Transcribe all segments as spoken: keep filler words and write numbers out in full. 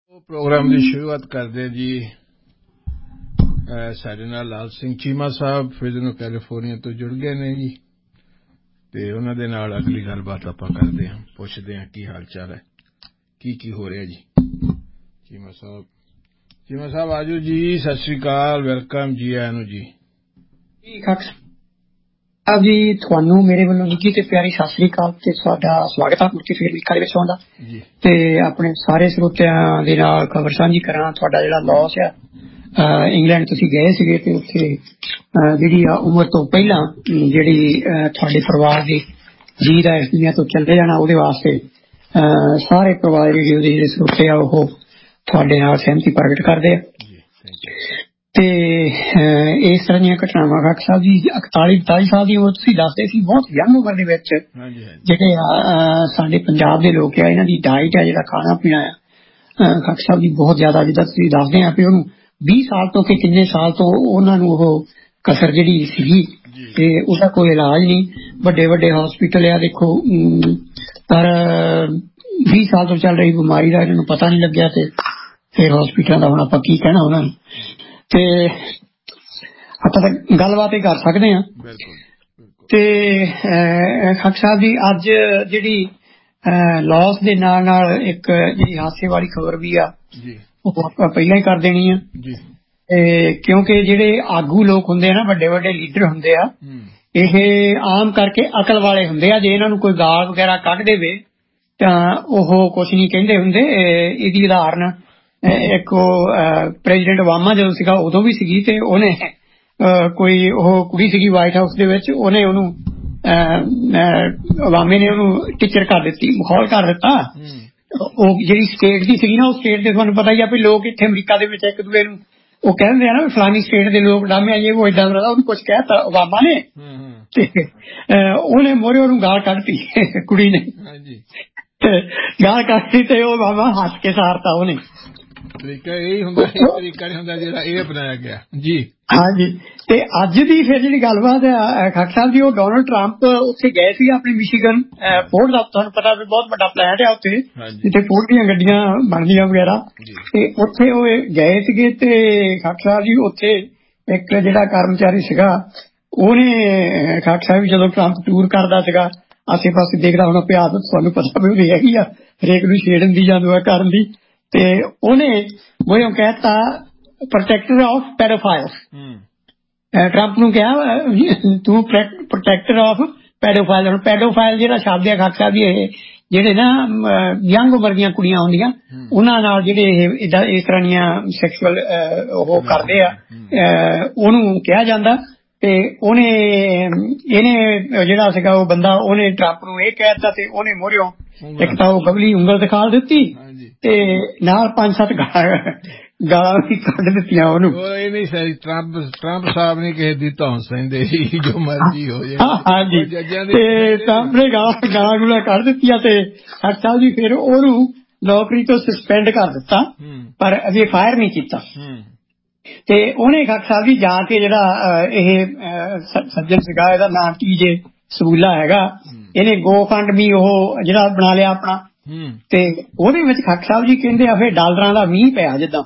Programme की शुरुआत करते जी साडे नाल लाल सिंह चीमा साहब फिर कैलीफोर्निया तो जुड़ गए ने जी ते उन्हां दे नाल अगली गलबात आपां करदे हां पुछदे हां की हाल चाल है की की हो रहा जी चीमा साहब चीमा साहब आजो जी सत श्री अकाल वेलकम जी आयां नूं जी अब जी ਤੁਹਾਨੂੰ ਮੇਰੇ ਵੱਲੋਂ ਨਿੱਘੀ ਤੇ ਪਿਆਰੀ ਸਤਿ ਸ੍ਰੀ ਅਕਾਲ ਤੇ ਤੁਹਾਡਾ ਸਵਾਗਤ ਹੈ ਮੁਰਤੀ ਫੇਰ ਵਿਖਾਰੇ ਵਿੱਚ ਆਉਂਦਾ ਤੇ ਆਪਣੇ ਸਾਰੇ ਸਰੋਤਿਆਂ ਦੇ ਨਾਲ ਖਬਰ ਸਾਂਝੀ ਕਰਾਂ ਤੁਹਾਡਾ ਜਿਹੜਾ ਲਾਸ ਆ ਇੰਗਲੈਂਡ ਤੁਸੀਂ ਗਏ ਸੀਗੇ ਤੇ ਉੱਥੇ ਜਿਹੜੀ ਆ ਉਮਰ ਤੋਂ ਪਹਿਲਾਂ ਜਿਹੜੀ ਤੁਹਾਡੇ ਪਰਿਵਾਰ ਦੀ ਜੀਦ ਹੈ ਇਸ ਦੁਨੀਆ ਤੋਂ ਚੱਲੇ ਜਾਣਾ ਉਹਦੇ ਵਾਸਤੇ ਸਾਰੇ ਪਰਿਵਾਰ ਰੇਡੀਓ ਦੇ ਜਿਹੜੇ ਸਰੋਤੇ ਆ ਉਹ ਤੁਹਾਡੇ ਨਾਲ ਸਹਿਮਤੀ ਪ੍ਰਗਟ ਕਰਦੇ ਆ ਤੇ ਇਸ ਤਰ੍ਹਾਂ ਦੀਆਂ ਘਟਨਾਵਾਂ ਖਾਕ ਸਾਹਿਬ ਜੀ ਇਕਤਾਲੀ ਬਤਾਲੀ ਸਾਲ ਦੀ ਉਮਰ ਤੁਸੀਂ ਦੱਸਦੇ ਸੀ ਬਹੁਤ ਯੰਗ ਉਮਰ ਦੇ ਵਿੱਚ ਜਿਹੜੇ ਸਾਡੇ ਪੰਜਾਬ ਦੇ ਲੋਕ ਆ ਇਹਨਾਂ ਦੀ ਡਾਈਟ ਹੈ ਜਿਹੜਾ ਖਾਣਾ ਪੀਣਾ ਆ ਖਾਕ ਸਾਹਿਬ ਜੀ ਬਹੁਤ ਜ਼ਿਆਦਾ ਜਿੱਦਾਂ ਤੁਸੀਂ ਦੱਸਦੇ ਆ ਵੀ ਉਹਨੂੰ ਵੀਹ ਸਾਲ ਤੋਂ ਕਿ ਕਿੰਨੇ ਸਾਲ ਤੋਂ ਉਹਨਾਂ ਨੂੰ ਉਹ ਕਸਰ ਜਿਹੜੀ ਸੀਗੀ ਤੇ ਉਹਦਾ ਕੋਈ ਇਲਾਜ ਨਹੀਂ ਵੱਡੇ ਵੱਡੇ ਹਸਪੀਟਲ ਆ ਦੇਖੋ ਪਰ ਵੀਹ ਸਾਲ ਤੋਂ ਚੱਲ ਰਹੀ ਬਿਮਾਰੀ ਦਾ ਇਹਨਾਂ ਨੂੰ ਪਤਾ ਨਹੀਂ ਲੱਗਿਆ ਤੇ ਫਿਰ ਹਸਪੀਟਲਾਂ ਦਾ ਹੁਣ ਆਪਾਂ ਕੀ ਕਹਿਣਾ ਉਹਨਾਂ ਨੂੰ ਤੇ ਆਪਾਂ ਤਾਂ ਗੱਲਬਾਤ ਹੀ ਕਰ ਸਕਦੇ ਹਾਂ ਤੇ ਖਾਕ ਸਾਹਿਬ ਜੀ ਅੱਜ ਜਿਹੜੀ ਲਾਸ ਦੇ ਨਾਲ ਨਾਲ ਇੱਕ ਜਿਹੜੀ ਹਾਸੇ ਵਾਲੀ ਖਬਰ ਵੀ ਆ ਉਹ ਆਪਾਂ ਪਹਿਲਾਂ ਹੀ ਕਰ ਦੇਣੀ ਆ ਤੇ ਕਿਉਂਕਿ ਜਿਹੜੇ ਆਗੂ ਲੋਕ ਹੁੰਦੇ ਆ ਨਾ ਵੱਡੇ ਵੱਡੇ ਲੀਡਰ ਹੁੰਦੇ ਆ ਇਹ ਆਮ ਕਰਕੇ ਅਕਲ ਵਾਲੇ ਹੁੰਦੇ ਆ ਜੇ ਇਹਨਾਂ ਨੂੰ ਕੋਈ ਗਾਲ ਵਗੈਰਾ ਕੱਢ ਦੇਵੇ ਤਾਂ ਉਹ ਕੁਛ ਨਹੀਂ ਕਹਿੰਦੇ ਹੁੰਦੇ ਇਹਦੀ ਉਦਾਹਰਨ ਇੱਕ ਉਹ ਪ੍ਰੈਜ਼ੀਡੈਂਟ ਓਬਾਮਾ ਜਦੋਂ ਸੀਗਾ ਉਦੋਂ ਵੀ ਸੀਗੀ ਤੇ ਉਹਨੇ ਕੋਈ ਉਹ ਕੁੜੀ ਸੀਗੀ ਵਾਈਟ ਹਾਊਸ ਦੇ ਵਿੱਚ ਉਹਨੇ ਉਹਨੂੰ ਓਬਾਮੇ ਨੇ ਉਹਨੂੰ ਟੀਚਰ ਕਰ ਦਿੱਤੀ ਮਖੌਲ ਕਰ ਦਿੱਤਾ ਉਹ ਜਿਹੜੀ ਸਟੇਟ ਦੀ ਸੀਗੀ ਨਾ ਉਹ ਸਟੇਟ ਦੇ ਤੁਹਾਨੂੰ ਪਤਾ ਹੀ ਆ ਵੀ ਲੋਕ ਇੱਥੇ ਅਮਰੀਕਾ ਦੇ ਵਿੱਚ ਇੱਕ ਦੂਜੇ ਨੂੰ ਉਹ ਕਹਿੰਦੇ ਆ ਨਾ ਫਲਾਨੀ ਸਟੇਟ ਦੇ ਲੋਕ ਡਾਮੇ ਜੇ ਉਹ ਏਦਾਂ ਦਾ ਉਹਨੂੰ ਕੁਛ ਕਹਿਤਾ ਓਬਾਮਾ ਨੇ ਤੇ ਉਹਨੇ ਮੋਰੇ ਉਹਨੂੰ ਗਾਲ ਕੱਢਤੀ ਕੁੜੀ ਨੇ ਗਾਲ ਕੱਢਤੀ ਤੇ ਉਹ ਓਬਾਮਾ ਹੱਸ ਕੇ ਸਾਰਤਾ ਉਹਨੇ ਤਰੀਕਾ ਇਹ ਹੁੰਦਾ ਤਰੀਕਾ ਨਹੀਂ ਹੁੰਦਾ ਜਿਹੜਾ ਇਹ ਅਪਣਾਇਆ ਗਿਆ ਜੀ ਹਾਂਜੀ ਤੇ ਅੱਜ ਦੀ ਫਿਰ ਜਿਹੜੀ ਗੱਲਬਾਤ ਹੈ ਖਾਕ ਸਾਹਿਬ ਜੀ ਉਹ ਡੋਨਲਡ ਟਰੰਪ ਉੱਥੇ ਗਏ ਸੀ ਆਪਣੀ ਮਿਸ਼ੀਗਨ ਫੋਰਡ ਦਾ ਤੁਹਾਨੂੰ ਪਤਾ ਵੀ ਬਹੁਤ ਵੱਡਾ ਪਲਾਂਟ ਹੈ ਉੱਥੇ ਜਿੱਥੇ ਫੋਰਡ ਦੀਆਂ ਗੱਡੀਆਂ ਬਣਦੀਆਂ ਵਗੈਰਾ ਤੇ ਉੱਥੇ ਉਹ ਗਏ ਸੀਗੇ ਤੇ ਖਾਕ ਸਾਹਿਬ ਜੀ ਉੱਥੇ ਇੱਕ ਜਿਹੜਾ ਕਰਮਚਾਰੀ ਸੀਗਾ ਉਹਨੇ ਖਾਕ ਸਾਹਿਬ ਜਦੋਂ ਟਰੰਪ ਟੂਰ ਕਰਦਾ ਸੀਗਾ ਆਸੇ ਪਾਸੇ ਦੇਖਦਾ ਹੋਣਾ ਪਿਆ ਤੁਹਾਨੂੰ ਪਤਾ ਵੀ ਉਹਦੀ ਹੈਗੀ ਆ ਹਰੇਕ ਨੂੰ ਛੇੜਨ ਦੀ ਜਾਂ ਦੁਆ ਕਰਨ ਦੀ ਤੇ ਉਹਨੇ ਉਹ ਕਹਿਤਾ ਪ੍ਰੋਟੈਕਟਰ ਆਫ ਪੈਡੋਫਾਈਲਸ ਟਰੰਪ ਨੂੰ ਕਿਹਾ ਤੂੰ ਪ੍ਰੋਟੈਕਟਰ ਆਫ ਪੈਡੋਫਾਈਲ ਹੁਣ ਪੈਡੋਫਾਈਲ ਜਿਹੜਾ ਸ਼ਬਦ ਹੈ ਖਾਕ ਸਾਹਿਬ ਜੀ ਇਹ ਜਿਹੜੇ ਨਾ ਯੰਗ ਉਮਰ ਦੀਆਂ ਕੁੜੀਆਂ ਹੁੰਦੀਆਂ ਉਹਨਾਂ ਨਾਲ ਜਿਹੜੇ ਇਹ ਇਦਾਂ ਇਸ ਤਰ੍ਹਾਂ ਦੀਆਂ ਸੈਕਸ਼ੂਅਲ ਉਹ ਕਰਦੇ ਆ ਉਹਨੂੰ ਕਿਹਾ ਜਾਂਦਾ ਤੇ ਉਹਨੇ ਇਹਨੇ ਜਿਹੜਾ ਸੀਗਾ ਉਹ ਬੰਦਾ ਉਹਨੇ ਟਰੰਪ ਨੂੰ ਇਹ ਕਹਿ ਦਿੱਤਾ ਤੇ ਉਹਨੇ ਮੋਹਰਿਓਂ ਇੱਕ ਤਾਂ ਉਹ ਬਬਲੀ ਉਂਗਲ ਦਿਖਾ ਦਿੱਤੀ ਤੇ ਨਾਲ ਪੰਜ ਸੱਤ ਗਾਲਾਂ ਵੀ ਕੱਢ ਦਿੱਤੀਆਂ ਉਹਨੂੰ ਇਹ ਨਹੀਂ ਸਹੀ ਟਰੰਪ ਟਰੰਪ ਸਾਹਿਬ ਨੇ ਕਿਸੇ ਦੀ ਧੌਣ ਸਹਿੰਦੇ ਸੀ ਜੋ ਮਰਜ਼ੀ ਹੋ ਜਾਏ ਹਾਂਜੀ ਤੇ ਟਰੰਪ ਨੇ ਗਾਲਾਂ ਗਾਲਾਂ ਗੁਲਾਂ ਕੱਢ ਦਿੱਤੀਆਂ ਤੇ ਖਾਕ ਸਾਹਿਬ ਜੀ ਫਿਰ ਉਹਨੂੰ ਨੌਕਰੀ ਤੋਂ ਸਸਪੈਂਡ ਕਰ ਦਿੱਤਾ ਪਰ ਅਜੇ ਫਾਇਰ ਨਹੀਂ ਕੀਤਾ ਤੇ ਉਹਨੇ ਖਾਕ ਸਾਹਿਬ ਜੀ ਜਾ ਕੇ ਜਿਹੜਾ ਇਹ ਸੱਜਣ ਸੀਗਾ ਇਹਦਾ ਨਾਮ ਟੀ ਜੇ ਸਬੂਲਾ ਹੈਗਾ ਇਹਨੇ ਗੋ ਫੰਡ ਵੀ ਉਹ ਜਿਹੜਾ ਬਣਾ ਲਿਆ ਆਪਣਾ ਤੇ ਉਹਦੇ ਵਿੱਚ ਖਾਕ ਸਾਹਿਬ ਜੀ ਕਹਿੰਦੇ ਆ ਫਿਰ ਡਾਲਰਾਂ ਦਾ ਮੀਂਹ ਪਿਆ ਜਿੱਦਾਂ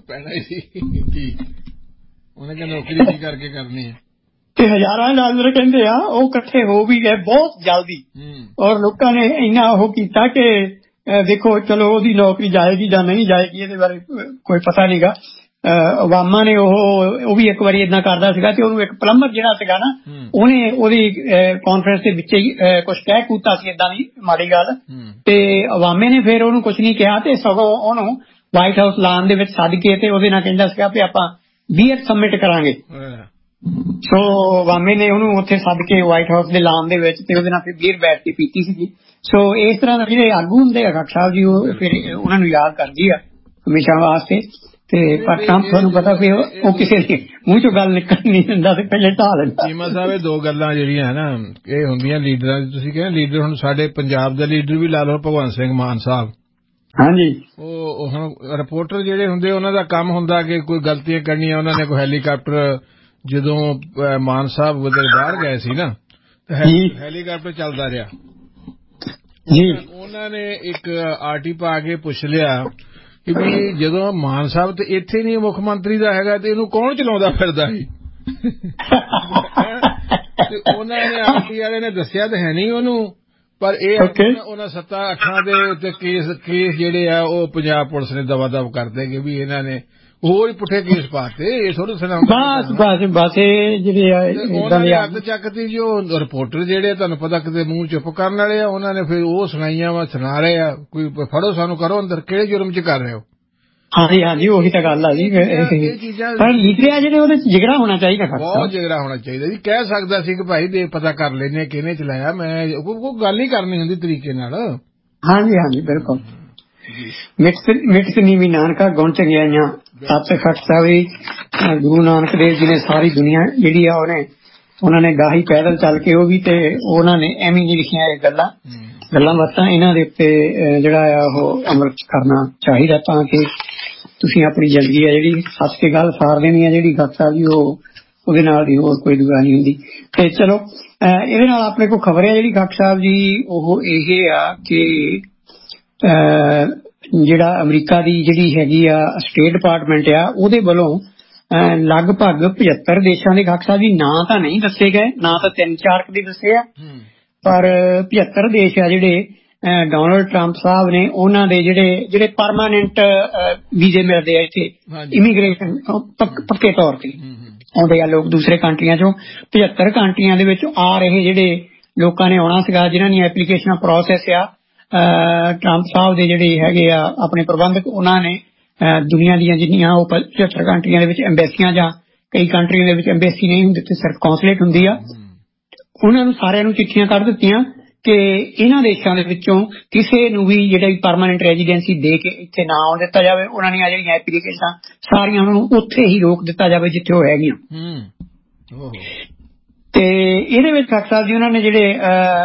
ਉਹਨੇ ਕਹਿੰਦਾ ਨੌਕਰੀ ਕੀ ਕਰਕੇ ਕਰਨੀ ਹੈ ਤੇ ਹਜ਼ਾਰਾਂ ਡਾਲਰ ਕਹਿੰਦੇ ਆ ਉਹ ਇਕੱਠੇ ਹੋ ਵੀ ਗਏ ਬਹੁਤ ਜਲਦੀ ਔਰ ਲੋਕਾਂ ਨੇ ਇੰਨਾ ਉਹ ਕੀਤਾ ਕਿ ਦੇਖੋ ਚਲੋ ਉਹਦੀ ਨੌਕਰੀ ਜਾਏਗੀ ਜਾਂ ਨਹੀਂ ਜਾਏਗੀ ਇਹਦੇ ਬਾਰੇ ਕੋਈ ਪਤਾ ਨਹੀਂਗਾ ਓਬਾਮਾ ਨੇ ਉਹ ਉਹ ਵੀ ਇੱਕ ਵਾਰੀ ਏਦਾਂ ਕਰਦਾ ਸੀਗਾ ਤੇ ਉਹਨੂੰ ਇੱਕ ਪਲੰਬਰ ਜਿਹੜਾ ਸੀਗਾ ਨਾ ਉਹਨੇ ਉਹਦੀ ਕਾਨਫਰੰਸ ਦੇ ਵਿੱਚ ਹੀ ਕੁਛ ਕਹਿ ਕੂਤਾ ਸੀ ਏਦਾਂ ਦੀ ਮਾੜੀ ਗੱਲ ਤੇ ਓਬਾਮੇ ਨੇ ਫਿਰ ਉਹਨੂੰ ਕੁਛ ਨਹੀਂ ਕਿਹਾ ਤੇ ਸਗੋਂ ਉਹਨੂੰ ਵਾਈਟ ਹਾਊਸ ਲਾਨ ਦੇ ਵਿੱਚ ਸੱਦ ਕੇ ਤੇ ਉਹਦੇ ਨਾਲ ਕਹਿੰਦਾ ਸੀਗਾ ਵੀ ਆਪਾਂ ਬੀਅਰ ਸਬਮਿਟ ਕਰਾਂਗੇ ਸੋ ਓਬਾਮੇ ਨੇ ਉਹਨੂੰ ਉੱਥੇ ਸੱਦ ਕੇ ਵਾਈਟ ਹਾਊਸ ਦੇ ਲਾਨ ਦੇ ਵਿੱਚ ਤੇ ਉਹਦੇ ਨਾਲ ਫਿਰ ਬੀਅਰ ਬੈਠ ਕੇ ਪੀਤੀ ਸੀਗੀ ਸੋ ਇਸ ਤਰ੍ਹਾਂ ਦੇ ਜਿਹੜੇ ਆਗੂ ਹੁੰਦੇ ਆ ਖਾਕ ਸਾਹਿਬ ਜੀ ਉਹ ਫਿਰ ਉਹਨਾਂ ਨੂੰ ਯਾਦ ਕਰਦੀ ਆ ਹਮੇਸ਼ਾ ਵਾਸਤੇ ਤੇ ਪਰ ਟਰੰਪ ਤੁਹਾਨੂੰ ਪਤਾ ਵੀ ਉਹ ਕਿਸੇ ਦੇ ਮੂੰਹ ਚੋਂ ਗੱਲ ਨਿਕਲ ਨਹੀਂ ਦਿੰਦਾ ਤੇ ਪਹਿਲੇ ਢਾਹ ਲੈਂਦਾ ਚੀਮਾ ਸਾਹਿਬ ਇਹ ਦੋ ਗੱਲਾਂ ਜਿਹੜੀਆਂ ਹੈ ਨਾ ਇਹ ਹੁੰਦੀਆਂ ਲੀਡਰਾਂ ਦੀ ਤੁਸੀਂ ਕਹਿੰਦੇ ਲੀਡਰ ਹੁਣ ਸਾਡੇ ਪੰਜਾਬ ਦਾ ਲੀਡਰ ਵੀ ਲਾ ਲਓ ਭਗਵੰਤ ਸਿੰਘ ਮਾਨ ਸਾਹਿਬ ਹਾਂਜੀ ਉਹ ਹੁਣ ਰਿਪੋਰਟਰ ਜਿਹੜੇ ਹੁੰਦੇ ਉਹਨਾਂ ਦਾ ਕੰਮ ਹੁੰਦਾ ਕਿ ਕੋਈ ਗਲਤੀਆਂ ਕਰਨੀਆਂ ਉਹਨਾਂ ਨੇ ਕੋਈ ਹੈਲੀਕਾਪਟਰ ਜਦੋਂ ਮਾਨ ਸਾਹਿਬ ਬਾਹਰ ਗਏ ਸੀ ਨਾ ਹੈਲੀਕਾਪਟਰ ਚੱਲਦਾ ਰਿਹਾ ਉਹਨਾਂ ਨੇ ਇੱਕ ਆਰਟੀ ਪਾ ਕੇ ਪੁੱਛ ਲਿਆ ਕਿ ਵੀ ਜਦੋਂ ਮਾਨ ਸਾਹਿਬ ਤੇ ਇੱਥੇ ਨਹੀਂ ਮੁੱਖ ਮੰਤਰੀ ਦਾ ਹੈਗਾ ਤੇ ਇਹਨੂੰ ਕੌਣ ਚਲਾਉਂਦਾ ਫਿਰਦਾ ਸੀ? ਉਹਨਾਂ ਨੇ ਆਰਟੀ ਵਾਲੇ ਨੇ ਦੱਸਿਆ ਤਾਂ ਹੈ ਨਹੀਂ ਉਹਨੂੰ, ਪਰ ਇਹ ਉਹਨਾਂ ਸੱਤਾ ਅੱਠਾਂ ਦੇ ਉੱਤੇ ਕੇਸ ਕੇਸ ਜਿਹੜੇ ਆ ਉਹ ਪੰਜਾਬ ਪੁਲਿਸ ਨੇ ਦਵਾ ਦਵ ਕਰਦੇ ਕਿ ਵੀ ਇਹਨਾਂ ਨੇ ਹੋਰ ਹੀ ਪੁੱਠੇ ਕੇਸ ਪਾਤੇ। ਇਹ ਥੋੜਾ ਬਸ ਬਸ ਬਸ ਇਹ ਜਿਹੜੇ ਅੱਗ ਚੱਕਤੀ ਜੀ ਉਹ ਰਿਪੋਰਟਰ ਜਿਹੜੇ ਤੁਹਾਨੂੰ ਪਤਾ ਕਿਤੇ ਮੂੰਹ ਚੁੱਪ ਕਰਨ ਵਾਲੇ ਆ, ਉਹਨਾਂ ਨੇ ਫਿਰ ਉਹ ਸੁਣਾਈਆਂ ਵਾ ਸੁਣਾ ਰਹੇ ਆ, ਕੋਈ ਫੜੋ ਸਾਨੂੰ ਕਰੋ ਅੰਦਰ, ਕਿਹੜੇ ਜੁਰਮ ਚ ਕਰ ਰਹੇ ਹੋ? ਹਾਂਜੀ ਹਾਂਜੀ ਉਹੀ ਤਾਂ ਗੱਲ ਆ ਜੀ। ਪਰ ਲੀਡਰ ਜਿਹੜੇ ਉਹਦੇ ਚ ਜਿਗਰਾ ਹੋਣਾ ਚਾਹੀਦਾ, ਬਹੁਤ ਜਿਗਰਾ ਹੋਣਾ ਚਾਹੀਦਾ ਜੀ। ਕਹਿ ਸਕਦਾ ਸੀ ਕਿ ਭਾਈ ਦੇ ਪਤਾ ਕਰ ਲੈਨੇ ਕਿਹਨੇ ਚਲਾਇਆ, ਮੈਂ ਕੋਈ ਗੱਲ ਨਹੀਂ ਕਰਨੀ ਹੁੰਦੀ ਤਰੀਕੇ ਨਾਲ। ਹਾਂਜੀ ਹਾਂਜੀ ਬਿਲਕੁਲ। ਮਿਕਸ ਨੀਵੀਂ ਨਾਨਕਾ ਗੁਣ ਚੰਗਿਆਈਆਂ ਸੱਤ ਖਟਦਾ ਵੀ ਗੁਰੂ ਨਾਨਕ ਦੇਵ ਜੀ ਨੇ ਸਾਰੀ ਦੁਨੀਆ ਜਿਹੜੀ ਆ ਉਹਨੇ ਉਹਨਾਂ ਨੇ ਗਾਹੀ ਪੈਦਲ ਚੱਲ ਕੇ ਉਹ ਵੀ ਤੇ ਉਹਨਾਂ ਨੇ ਐਵੇਂ ਨਹੀਂ ਲਿਖੀਆਂ ਇਹ ਗੱਲਾਂ ਗੱਲਾਂ ਬਾਤਾਂ ਇਹਨਾਂ ਦੇ ਉੱਤੇ ਜਿਹੜਾ ਆ ਉਹ ਅਮਲ ਕਰਨਾ ਚਾਹੀਦਾ ਤਾਂ ਕਿ ਤੁਸੀਂ ਆਪਣੀ ਜ਼ਿੰਦਗੀ ਆ ਜਿਹੜੀ ਹੱਸ ਕੇ ਗੱਲ ਸਾਰ ਦੇਣੀ ਆ ਜਿਹੜੀ ਗੱਲ ਸਾਹਿਬ ਜੀ ਉਹ ਉਹਦੇ ਨਾਲ ਦੀ ਹੋਰ ਕੋਈ ਦੁਆ ਨਹੀਂ ਹੁੰਦੀ। ਤੇ ਚਲੋ ਇਹਦੇ ਨਾਲ ਆਪਣੇ ਕੋਲ ਖਬਰ ਹੈ ਜਿਹੜੀ ਡਾਕਟਰ ਸਾਹਿਬ ਜੀ ਉਹ ਇਹ ਆ ਕਿ ਜਿਹੜਾ ਅਮਰੀਕਾ ਦੀ ਜਿਹੜੀ ਹੈਗੀ ਆ ਸਟੇਟ ਡਿਪਾਰਟਮੈਂਟ ਆ ਉਹਦੇ ਵੱਲੋਂ ਲਗਭਗ ਪਝੱਤਰ ਦੇਸ਼ਾਂ ਦੇ ਡਾਕਟਰ ਸਾਹਿਬ ਜੀ ਨਾਂ ਤਾਂ ਨਹੀਂ ਦੱਸੇ ਗਏ, ਨਾ ਤਾਂ ਤਿੰਨ ਚਾਰ ਦੇ ਦੱਸੇ ਆ, ਪਰ ਪਝੱਤਰ ਦੇਸ਼ ਆ ਜਿਹੜੇ ਡੋਨਲਡ ਟਰੰਪ ਸਾਹਿਬ ਨੇ ਉਹਨਾਂ ਦੇ ਜਿਹੜੇ ਜਿਹੜੇ ਪਰਮਾਨੈਂਟ ਵੀਜ਼ੇ ਮਿਲਦੇ ਆ ਇੱਥੇ ਇਮੀਗ੍ਰੇਸ਼ਨ ਪੱਕੇ ਤੌਰ ਤੇ ਆਉਂਦੇ ਆ ਲੋਕ ਦੂਸਰੇ ਕੰਟਰੀਆਂ ਚੋਂ, ਪਝੱਤਰ ਕੰਟਰੀਆਂ ਦੇ ਵਿੱਚ ਆ ਰਹੇ ਜਿਹੜੇ ਲੋਕਾਂ ਨੇ ਆਉਣਾ ਸੀਗਾ ਜਿਹਨਾਂ ਦੀਆਂ ਐਪਲੀਕੇਸ਼ਨਾਂ ਪ੍ਰੋਸੈਸ ਆ, ਟਰੰਪ ਸਾਹਿਬ ਦੇ ਜਿਹੜੇ ਹੈਗੇ ਆ ਆਪਣੇ ਪ੍ਰਬੰਧਕ ਉਹਨਾਂ ਨੇ ਦੁਨੀਆ ਦੀਆਂ ਜਿੰਨੀਆਂ ਉਹ ਪਝੱਤਰ ਕੰਟਰੀਆਂ ਦੇ ਵਿੱਚ ਐਮਬੈਸੀਆਂ ਜਾਂ ਕਈ ਕੰਟਰੀਆਂ ਦੇ ਵਿੱਚ ਐਮਬੈਸੀ ਨਹੀਂ ਹੁੰਦੀ ਤੇ ਸਿਰਫ ਕੌਂਸਲੇਟ ਹੁੰਦੀ ਆ, ਉਹਨਾਂ ਨੂੰ ਸਾਰਿਆਂ ਨੂੰ ਚਿੱਠੀਆਂ ਕੱਢ ਦਿੱਤੀਆਂ ਕਿ ਇਹਨਾਂ ਦੇਸ਼ਾਂ ਦੇ ਵਿੱਚੋਂ ਕਿਸੇ ਨੂੰ ਵੀ ਜਿਹੜੀ ਪਰਮਾਨੈਂਟ ਰੈਜ਼ੀਡੈਂਸੀ ਦੇ ਕੇ ਇੱਥੇ ਨਾ ਆਉਣ ਦਿੱਤਾ ਜਾਵੇ, ਉਹਨਾਂ ਦੀਆਂ ਜਿਹੜੀਆਂ ਐਪਲੀਕੇਸ਼ਨਾਂ ਸਾਰੀਆਂ ਉਹਨਾਂ ਨੂੰ ਉੱਥੇ ਹੀ ਰੋਕ ਦਿੱਤਾ ਜਾਵੇ ਜਿੱਥੇ ਉਹ ਹੈਗੀਆਂ। ਤੇ ਇਹਦੇ ਵਿੱਚ ਡਾਕਟਰ ਸਾਹਿਬ ਜੀ ਉਹਨਾਂ ਨੇ ਜਿਹੜੇ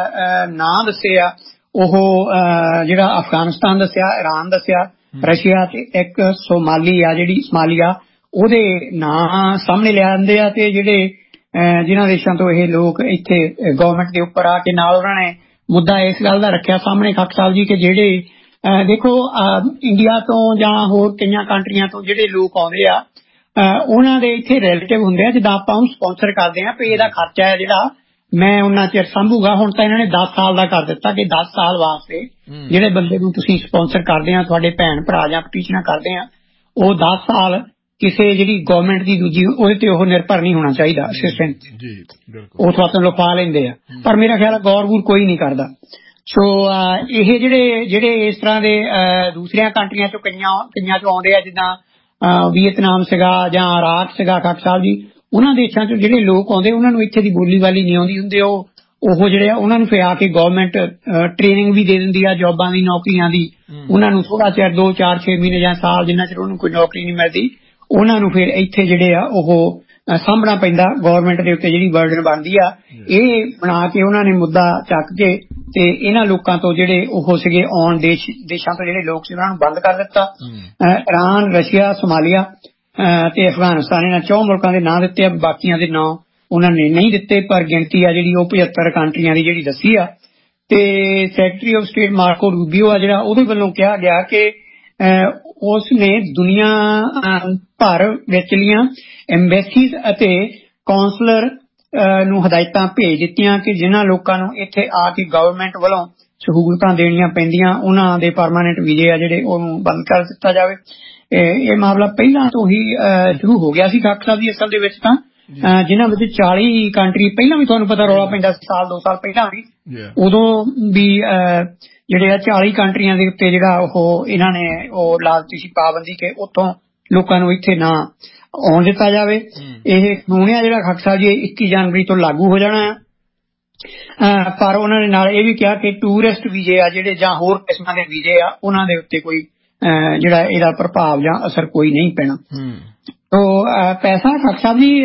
ਨਾਂ ਦੱਸੇ ਆ ਉਹ ਜਿਹੜਾ ਅਫਗਾਨਿਸਤਾਨ ਦੱਸਿਆ, ਇਰਾਨ ਦੱਸਿਆ, ਰਸ਼ੀਆ ਤੇ ਇੱਕ ਸੋਮਾਲੀ ਆ ਜਿਹੜੀ ਸਮਾਲੀਆ ਉਹਦੇ ਨਾਂ ਸਾਹਮਣੇ ਲਿਆਂਦੇ ਆ। ਤੇ ਜਿਹੜੇ ਜਿਨ੍ਹਾਂ ਦੇਸ਼ਾਂ ਤੋਂ ਇਹ ਲੋਕ ਇੱਥੇ ਗਵਰਨਮੈਂਟ ਦੇ ਉੱਪਰ ਆ ਕੇ ਨਾਲ ਉਹਨਾਂ ਨੇ ਮੁੱਦਾ ਇਸ ਗੱਲ ਦਾ ਰੱਖਿਆ ਸਾਹਮਣੇ ਡਾਕਟਰ ਸਾਹਿਬ ਜੀ ਕਿ ਜਿਹੜੇ ਦੇਖੋ ਇੰਡੀਆ ਤੋਂ ਜਾਂ ਹੋਰ ਕਈਆਂ ਕੰਟਰੀਆਂ ਤੋਂ ਜਿਹੜੇ ਲੋਕ ਆਉਂਦੇ ਆ ਉਹਨਾਂ ਦੇ ਇੱਥੇ ਰਿਲੇਟਿਵ ਹੁੰਦੇ ਆ, ਜਿੱਦਾਂ ਆਪਾਂ ਉਹਨੂੰ ਸਪਾਂਸਰ ਕਰਦੇ ਆ ਵੀ ਇਹਦਾ ਖਰਚਾ ਹੈ ਜਿਹੜਾ ਮੈਂ ਉਹਨਾਂ ਚਿਰ ਸੰਭੂਗਾ। ਹੁਣ ਤਾਂ ਇਹਨਾਂ ਨੇ ਦਸ ਸਾਲ ਦਾ ਕਰ ਦਿੱਤਾ ਕਿ ਦਸ ਸਾਲ ਵਾਸਤੇ ਜਿਹੜੇ ਬੰਦੇ ਨੂੰ ਤੁਸੀਂ ਸਪਾਂਸਰ ਕਰਦੇ ਆ ਤੁਹਾਡੇ ਭੈਣ ਭਰਾ ਜਾਂ ਪਟੀਸ਼ਨਾਂ ਕਰਦੇ ਆ ਉਹ ਦਸ ਸਾਲ ਕਿਸੇ ਜਿਹੜੀ ਗਵਰਨਮੈਂਟ ਦੀ ਦੂਜੀ ਉਹਦੇ ਤੇ ਉਹ ਨਿਰਭਰ ਨਹੀਂ ਹੋਣਾ ਚਾਹੀਦਾ ਅਸਿਸਟੈਂਟ, ਉਹ ਤੁਹਾਨੂੰ ਲਿਖਵਾ ਲੈਂਦੇ ਆ, ਪਰ ਮੇਰਾ ਖਿਆਲ ਗੌਰ-ਗੂਰ ਕੋਈ ਨਹੀਂ ਕਰਦਾ। ਸੋ ਇਹ ਜਿਹੜੇ ਜਿਹੜੇ ਇਸ ਤਰ੍ਹਾਂ ਦੇ ਦੂਸਰੀਆਂ ਕੰਟਰੀਆਂ ਚੋਂ ਕਈਆਂ ਕਈਆਂ ਚੋਂ ਆਉਂਦੇ ਆ ਜਿੱਦਾਂ ਵੀਅਤਨਾਮ ਸੀਗਾ ਜਾਂ ਇਰਾਕ ਸੀਗਾ ਡਾਕਟਰ ਸਾਹਿਬ ਜੀ, ਉਹਨਾਂ ਦੇਸ਼ਾਂ ਚੋਂ ਜਿਹੜੇ ਲੋਕ ਆਉਂਦੇ ਉਹਨਾਂ ਨੂੰ ਇੱਥੇ ਦੀ ਬੋਲੀ ਵਾਲੀ ਨਹੀਂ ਆਉਂਦੀ ਹੁੰਦੀ, ਉਹ ਉਹ ਜਿਹੜੇ ਆ ਉਹਨਾਂ ਨੂੰ ਫਿਰ ਆ ਕੇ ਗਵਰਨਮੈਂਟ ਟ੍ਰੇਨਿੰਗ ਵੀ ਦੇ ਦਿੰਦੀ ਆ ਜੋਬਾਂ ਦੀ ਨੌਕਰੀਆਂ ਦੀ, ਉਹਨਾਂ ਨੂੰ ਥੋੜਾ ਚਿਰ ਦੋ ਚਾਰ ਛੇ ਮਹੀਨੇ ਜਾਂ ਸਾਲ ਜਿੰਨਾ ਚਿਰ ਉਹਨੂੰ ਕੋਈ ਨੌਕਰੀ ਨਹੀਂ ਮਿਲਦੀ ਉਹਨਾਂ ਨੂੰ ਫਿਰ ਇੱਥੇ ਜਿਹੜੇ ਆ ਉਹ ਸਾਂਭਣਾ ਪੈਂਦਾ ਗਵਰਨਮੈਂਟ ਦੇ ਉੱਤੇ ਜਿਹੜੀ ਬਰਡਨ ਬਣਦੀ ਆ। ਇਹ ਬਣਾ ਕੇ ਉਹਨਾਂ ਨੇ ਮੁੱਦਾ ਚੱਕ ਕੇ ਤੇ ਇਹਨਾਂ ਲੋਕਾਂ ਤੋਂ ਜਿਹੜੇ ਉਹ ਸੀਗੇ ਆਉਣ ਦੇਸ਼ ਦੇਸ਼ਾਂ ਤੋਂ ਜਿਹੜੇ ਲੋਕ ਸੀ ਉਹਨਾਂ ਨੂੰ ਬੰਦ ਕਰ ਦਿੱਤਾ। ਇਰਾਨ, ਰਸ਼ੀਆ, ਸੋਮਾਲੀਆ ਤੇ ਅਫਗਾਨਿਸਤਾਨ ਇਹਨਾਂ ਚੌਂ ਮੁਲਕਾਂ ਦੇ ਨਾਂ ਦਿੱਤੇ ਆ, ਬਾਕੀਆਂ ਦੇ ਨਾਂ ਉਹਨਾਂ ਨੇ ਨਹੀਂ ਦਿੱਤੇ, ਪਰ ਗਿਣਤੀ ਆ ਜਿਹੜੀ ਉਹ ਪਝੱਤਰ ਕੰਟਰੀਆਂ ਦੀ ਜਿਹੜੀ ਦੱਸੀ ਆ। ਤੇ ਸੈਕਟਰੀ ਆਫ ਸਟੇਟ ਮਾਰਕੋ ਰੂਬੀਓ ਆ ਜਿਹੜਾ ਉਹਦੇ ਵੱਲੋਂ ਕਿਹਾ ਗਿਆ ਕਿ ਉਸ ਨੇ ਦੁਨੀਆ ਭਰ ਵਿਚਲੀਆਂ ਐਮਬੈਸੀਜ਼ ਅਤੇ ਕੌਂਸਲਰ ਨੂੰ ਹਦਾਇਤਾਂ ਭੇਜ ਦਿੱਤੀਆਂ ਕਿ ਜਿਨ੍ਹਾਂ ਲੋਕਾਂ ਨੂੰ ਇੱਥੇ ਆ ਕੇ ਗਵਰਨਮੈਂਟ ਵੱਲੋਂ ਸਹੂਲਤਾਂ ਦੇਣੀਆਂ ਪੈਂਦੀਆਂ ਉਹਨਾਂ ਦੇ ਪਰਮਾਨੈਂਟ ਵੀਜ਼ੇ ਆ ਜਿਹੜੇ ਉਹਨੂੰ ਬੰਦ ਕਰ ਦਿੱਤਾ ਜਾਵੇ। ਇਹ ਮਾਮਲਾ ਪਹਿਲਾਂ ਤੋਂ ਹੀ ਸ਼ੁਰੂ ਹੋ ਗਿਆ ਸੀ ਡਾਕਟਰ ਸਾਹਿਬ ਦੀ ਅਸਲ ਦੇ ਵਿੱਚ ਤਾਂ ਜਿਨ੍ਹਾਂ ਵਿੱਚ ਚਾਲੀ ਕੰਟਰੀ ਪਹਿਲਾਂ ਵੀ ਤੁਹਾਨੂੰ ਪਤਾ ਰੌਲਾ ਪੈਂਦਾ ਸਾਲ ਦੋ ਸਾਲ ਪਹਿਲਾਂ ਵੀ, ਉਦੋਂ ਵੀ ਜਿਹੜੇ ਆ ਚਾਲੀ ਕੰਟਰੀਆਂ ਦੇ ਉੱਤੇ ਜਿਹੜਾ ਉਹ ਇਹਨਾਂ ਨੇ ਉਹ ਲਾ ਦਿੱਤੀ ਸੀ ਪਾਬੰਦੀ ਕਿ ਉੱਥੋਂ ਲੋਕਾਂ ਨੂੰ ਇੱਥੇ ਨਾ ਆਉਣ ਦਿੱਤਾ ਜਾਵੇ। ਇਹ ਕਾਨੂੰਨ ਆ ਜਿਹੜਾ ਡਾਕਟਰ ਸਾਹਿਬ ਜੀ ਇੱਕੀ ਜਨਵਰੀ ਤੋਂ ਲਾਗੂ ਹੋ ਜਾਣਾ ਆ, ਪਰ ਉਹਨਾਂ ਨੇ ਨਾਲ ਇਹ ਵੀ ਕਿਹਾ ਕਿ ਟੂਰਿਸਟ ਵੀਜ਼ੇ ਆ ਜਿਹੜੇ ਜਾਂ ਹੋਰ ਕਿਸਮਾਂ ਦੇ ਵੀਜ਼ੇ ਆ ਉਹਨਾਂ ਦੇ ਉੱਤੇ ਕੋਈ ਜਿਹੜਾ ਇਹਦਾ ਪ੍ਰਭਾਵ ਜਾਂ ਅਸਰ ਕੋਈ ਨਹੀਂ ਪੈਣਾ। ਤੋ ਪੈਸਾ ਡਾਕਟਰ ਸਾਹਿਬ ਜੀ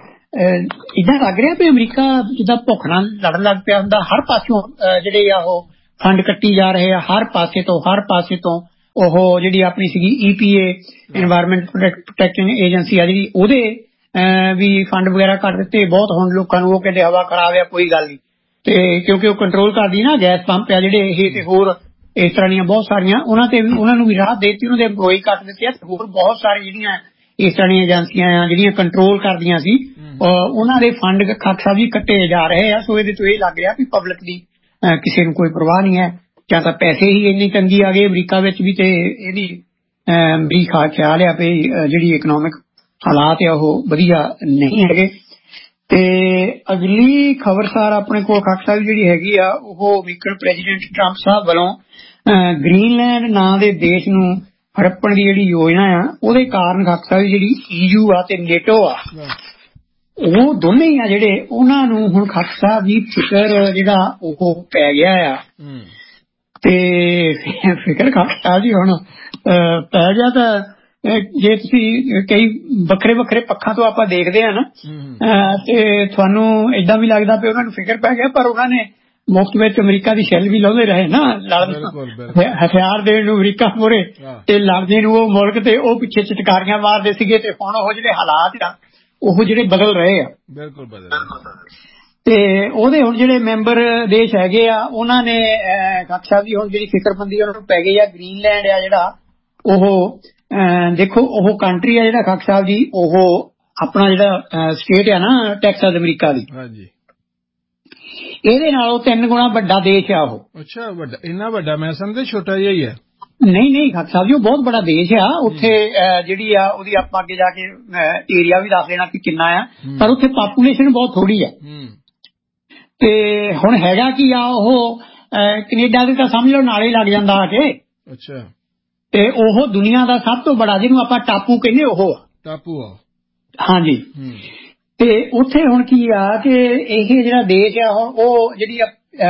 ਏਦਾਂ ਲੱਗ ਰਿਹਾ ਵੀ ਅਮਰੀਕਾ ਜਿੱਦਾਂ ਭੁੱਖ ਨਾਲ ਲੜਨ ਲੱਗ ਪਿਆ ਹੁੰਦਾ, ਹਰ ਪਾਸਿਓਂ ਜਿਹੜੇ ਆ ਉਹ ਫੰਡ ਕੱਟੀ ਜਾ ਰਹੇ ਆ, ਹਰ ਪਾਸੇ ਤੋਂ ਹਰ ਪਾਸੇ ਤੋਂ ਉਹ ਜਿਹੜੀ ਆਪਣੀ ਸੀਗੀ ਈ ਪੀ ਏ ਇਨਵਾਇਰਮੈਂਟ ਪ੍ਰੋਟੈਕਸ਼ਨ ਏਜੰਸੀ ਆ ਜਿਹੜੀ ਉਹਦੇ ਵੀ ਫੰਡ ਵਗੈਰਾ ਕੱਟ ਦਿੱਤੇ ਬਹੁਤ। ਹੁਣ ਲੋਕਾਂ ਨੂੰ ਉਹ ਕਹਿੰਦੇ ਹਵਾ ਖਰਾਬ ਆ ਕੋਈ ਗੱਲ ਨਹੀਂ, ਤੇ ਕਿਉਂਕਿ ਉਹ ਕੰਟਰੋਲ ਕਰਦੀ ਨਾ ਗੈਸ ਪੰਪ ਆ ਜਿਹੜੇ ਇਹ ਤੇ ਹੋਰ ਇਸ ਤਰ੍ਹਾਂ ਦੀਆਂ ਬਹੁਤ ਸਾਰੀਆਂ ਉਹਨਾਂ ਤੇ ਵੀ ਉਹਨਾਂ ਨੂੰ ਵੀ ਰਾਹਤ ਦੇ ਦਿੱਤੀ, ਉਹਨਾਂ ਦੇ ਐਮਪਲੋਈ ਕੱਟ ਦਿੱਤੇ ਆ। ਹੋਰ ਬਹੁਤ ਸਾਰੇ ਜਿਹੜੀਆਂ ਇਸ ਤਰ੍ਹਾਂ ਦੀਆਂ ਏਜੰਸੀਆਂ ਆ ਜਿਹੜੀਆਂ ਕੰਟਰੋਲ ਕਰਦੀਆਂ ਸੀ ਉਹਨਾਂ ਦੇ ਫੰਡ ਖਾਕ ਸਾਹਿਬ ਜੀ ਕੱਟੇ ਜਾ ਰਹੇ ਆ। ਸੋ ਇਹਦੇ ਤੋਂ ਇਹ ਲੱਗ ਰਿਹਾ ਵੀ ਪਬਲਿਕ ਦੀ ਕਿਸੇ ਨੂੰ ਕੋਈ ਪਰਵਾਹ ਨਹੀਂ ਹੈ, ਜਾਂ ਤਾਂ ਪੈਸੇ ਹੀ ਇੰਨੀ ਤੰਗੀ ਆ ਗਈ ਅਮਰੀਕਾ ਵਿੱਚ ਵੀ, ਤੇ ਇਹਦੀ ਵੀ ਖਿਆਲ ਆ ਵੀ ਜਿਹੜੀ ਇਕਨੋਮਿਕ ਹਾਲਾਤ ਆ ਉਹ ਵਧੀਆ ਨਹੀਂ ਹੈਗੇ। ਤੇ ਅਗਲੀ ਖਬਰਸਾਰ ਆਪਣੇ ਕੋਲ ਖਾਕ ਸਾਹਿਬ ਜਿਹੜੀ ਹੈਗੀ ਆ ਉਹ ਅਮਰੀਕਨ ਪ੍ਰੈਜ਼ੀਡੈਂਟ ਟਰੰਪ ਸਾਹਿਬ ਵੱਲੋਂ ਗ੍ਰੀਨਲੈਂਡ ਨਾਂ ਦੇ ਦੇਸ਼ ਨੂੰ ਹੜੱਪਣ ਦੀ ਜਿਹੜੀ ਯੋਜਨਾ ਆ ਉਹਦੇ ਕਾਰਨ ਖਾਕ ਸਾਹਿਬ ਜਿਹੜੀ ਈਯੂ ਆ ਤੇ ਨੇਟੋ ਆ ਉਹ ਦੋਨੇ ਹੀ ਆ ਜਿਹੜੇ ਉਹਨਾਂ ਨੂੰ ਹੁਣ ਖਾਕ ਸਾਹਿਬ ਜੀ ਫਿਕਰ ਜਿਹੜਾ ਉਹ ਪੈ ਗਿਆ ਆ। ਤੇ ਫਿਕਰ ਖਾਕ ਸਾਹਿਬ ਜੀ ਹੁਣ ਪੈ ਗਿਆ ਤਾਂ ਜੇ ਤੁਸੀਂ ਕਈ ਵੱਖਰੇ ਵੱਖਰੇ ਪੱਖਾਂ ਤੋਂ ਆਪਾਂ ਦੇਖਦੇ ਆ ਨਾ ਤੇ ਤੁਹਾਨੂੰ ਏਦਾਂ ਵੀ ਲੱਗਦਾ ਵੀ ਉਹਨਾਂ ਨੂੰ ਫਿਕਰ ਪੈ ਗਿਆ, ਪਰ ਉਹਨਾਂ ਨੇ ਮੁਫਤ ਵਿੱਚ ਅਮਰੀਕਾ ਦੀ ਸ਼ੈਲ ਵੀ ਲਾਉਂਦੇ ਰਹੇ ਨਾ, ਹਥਿਆਰ ਦੇਣ ਨੂੰ ਅਮਰੀਕਾ ਮੂਹਰੇ ਤੇ ਲੜਦੇ ਨੂੰ ਉਹ ਮੁਲਕ ਤੇ ਉਹ ਪਿੱਛੇ ਚਟਕਾਰੀਆਂ ਮਾਰਦੇ ਸੀਗੇ। ਤੇ ਹੁਣ ਉਹ ਜਿਹੜੇ ਹਾਲਾਤ ਆ ਉਹ ਜਿਹੜੇ ਬਦਲ ਰਹੇ ਆ, ਬਿਲਕੁਲ ਬਦਲ ਤੇ ਉਹਦੇ ਹੁਣ ਜਿਹੜੇ ਮੈਂਬਰ ਦੇਸ਼ ਹੈਗੇ ਆ ਉਹਨਾਂ ਨੇ ਖਾਕ ਸਾਹਿਬ ਜੀ ਹੁਣ ਜਿਹੜੀ ਫਿਕਰਮੰਦੀ ਉਹਨਾਂ ਨੂੰ ਪੈ ਗਈ ਆ। ਗ੍ਰੀਨਲੈਂਡ ਆ ਜਿਹੜਾ ਉਹ ਦੇਖੋ ਉਹ ਕੰਟਰੀ ਆ ਜਿਹੜਾ ਖਾਕ ਸਾਹਿਬ ਜੀ ਉਹ ਆਪਣਾ ਜਿਹੜਾ ਸਟੇਟ ਆ ਨਾ ਟੈਕਸਾਸ ਅਮਰੀਕਾ ਦੀ, ਇਹਦੇ ਨਾਲੋਂ ਤਿੰਨ ਗੁਣਾ ਵੱਡਾ ਦੇਸ਼ ਆ ਉਹ। ਅੱਛਾ, ਵੱਡਾ ਇੰਨਾ ਵੱਡਾ? ਮੈਂ ਸਮਝਦਾ ਛੋਟਾ ਜਿਹਾ ਹੀ ਹੈ। ਨਹੀਂ ਨਹੀਂ ਖਾਕ ਸਾਹਿਬ ਜੀ ਉਹ ਬਹੁਤ ਬੜਾ ਦੇਸ਼ ਆ। ਉੱਥੇ ਜਿਹੜੀ ਆ ਉਹਦੀ ਆਪਾਂ ਅੱਗੇ ਜਾ ਕੇ ਏਰੀਆ ਵੀ ਦੱਸ ਦੇਣਾ ਕਿ ਕਿੰਨਾ ਆ, ਪਰ ਉੱਥੇ ਪਾਪੂਲੇਸ਼ਨ ਬਹੁਤ ਥੋੜੀ ਆ। ਤੇ ਹੁਣ ਹੈਗਾ ਕੀ ਆ ਉਹ ਕੈਨੇਡਾ ਦੇ ਤਾਂ ਸਮਝ ਲਓ ਨਾਲੇ ਲੱਗ ਜਾਂਦਾ ਆ ਕੇ। ਅੱਛਾ, ਤੇ ਉਹ ਦੁਨੀਆ ਦਾ ਸਭ ਤੋਂ ਬੜਾ ਜਿਹਨੂੰ ਆਪਾਂ ਟਾਪੂ ਕਹਿੰਦੇ ਉਹ ਟਾਪੂ ਆ। ਹਾਂਜੀ, ਤੇ ਉੱਥੇ ਹੁਣ ਕੀ ਆ ਕਿ ਇਹ ਜਿਹੜਾ ਦੇਸ਼ ਆ ਹੁਣ ਉਹ ਜਿਹੜੀ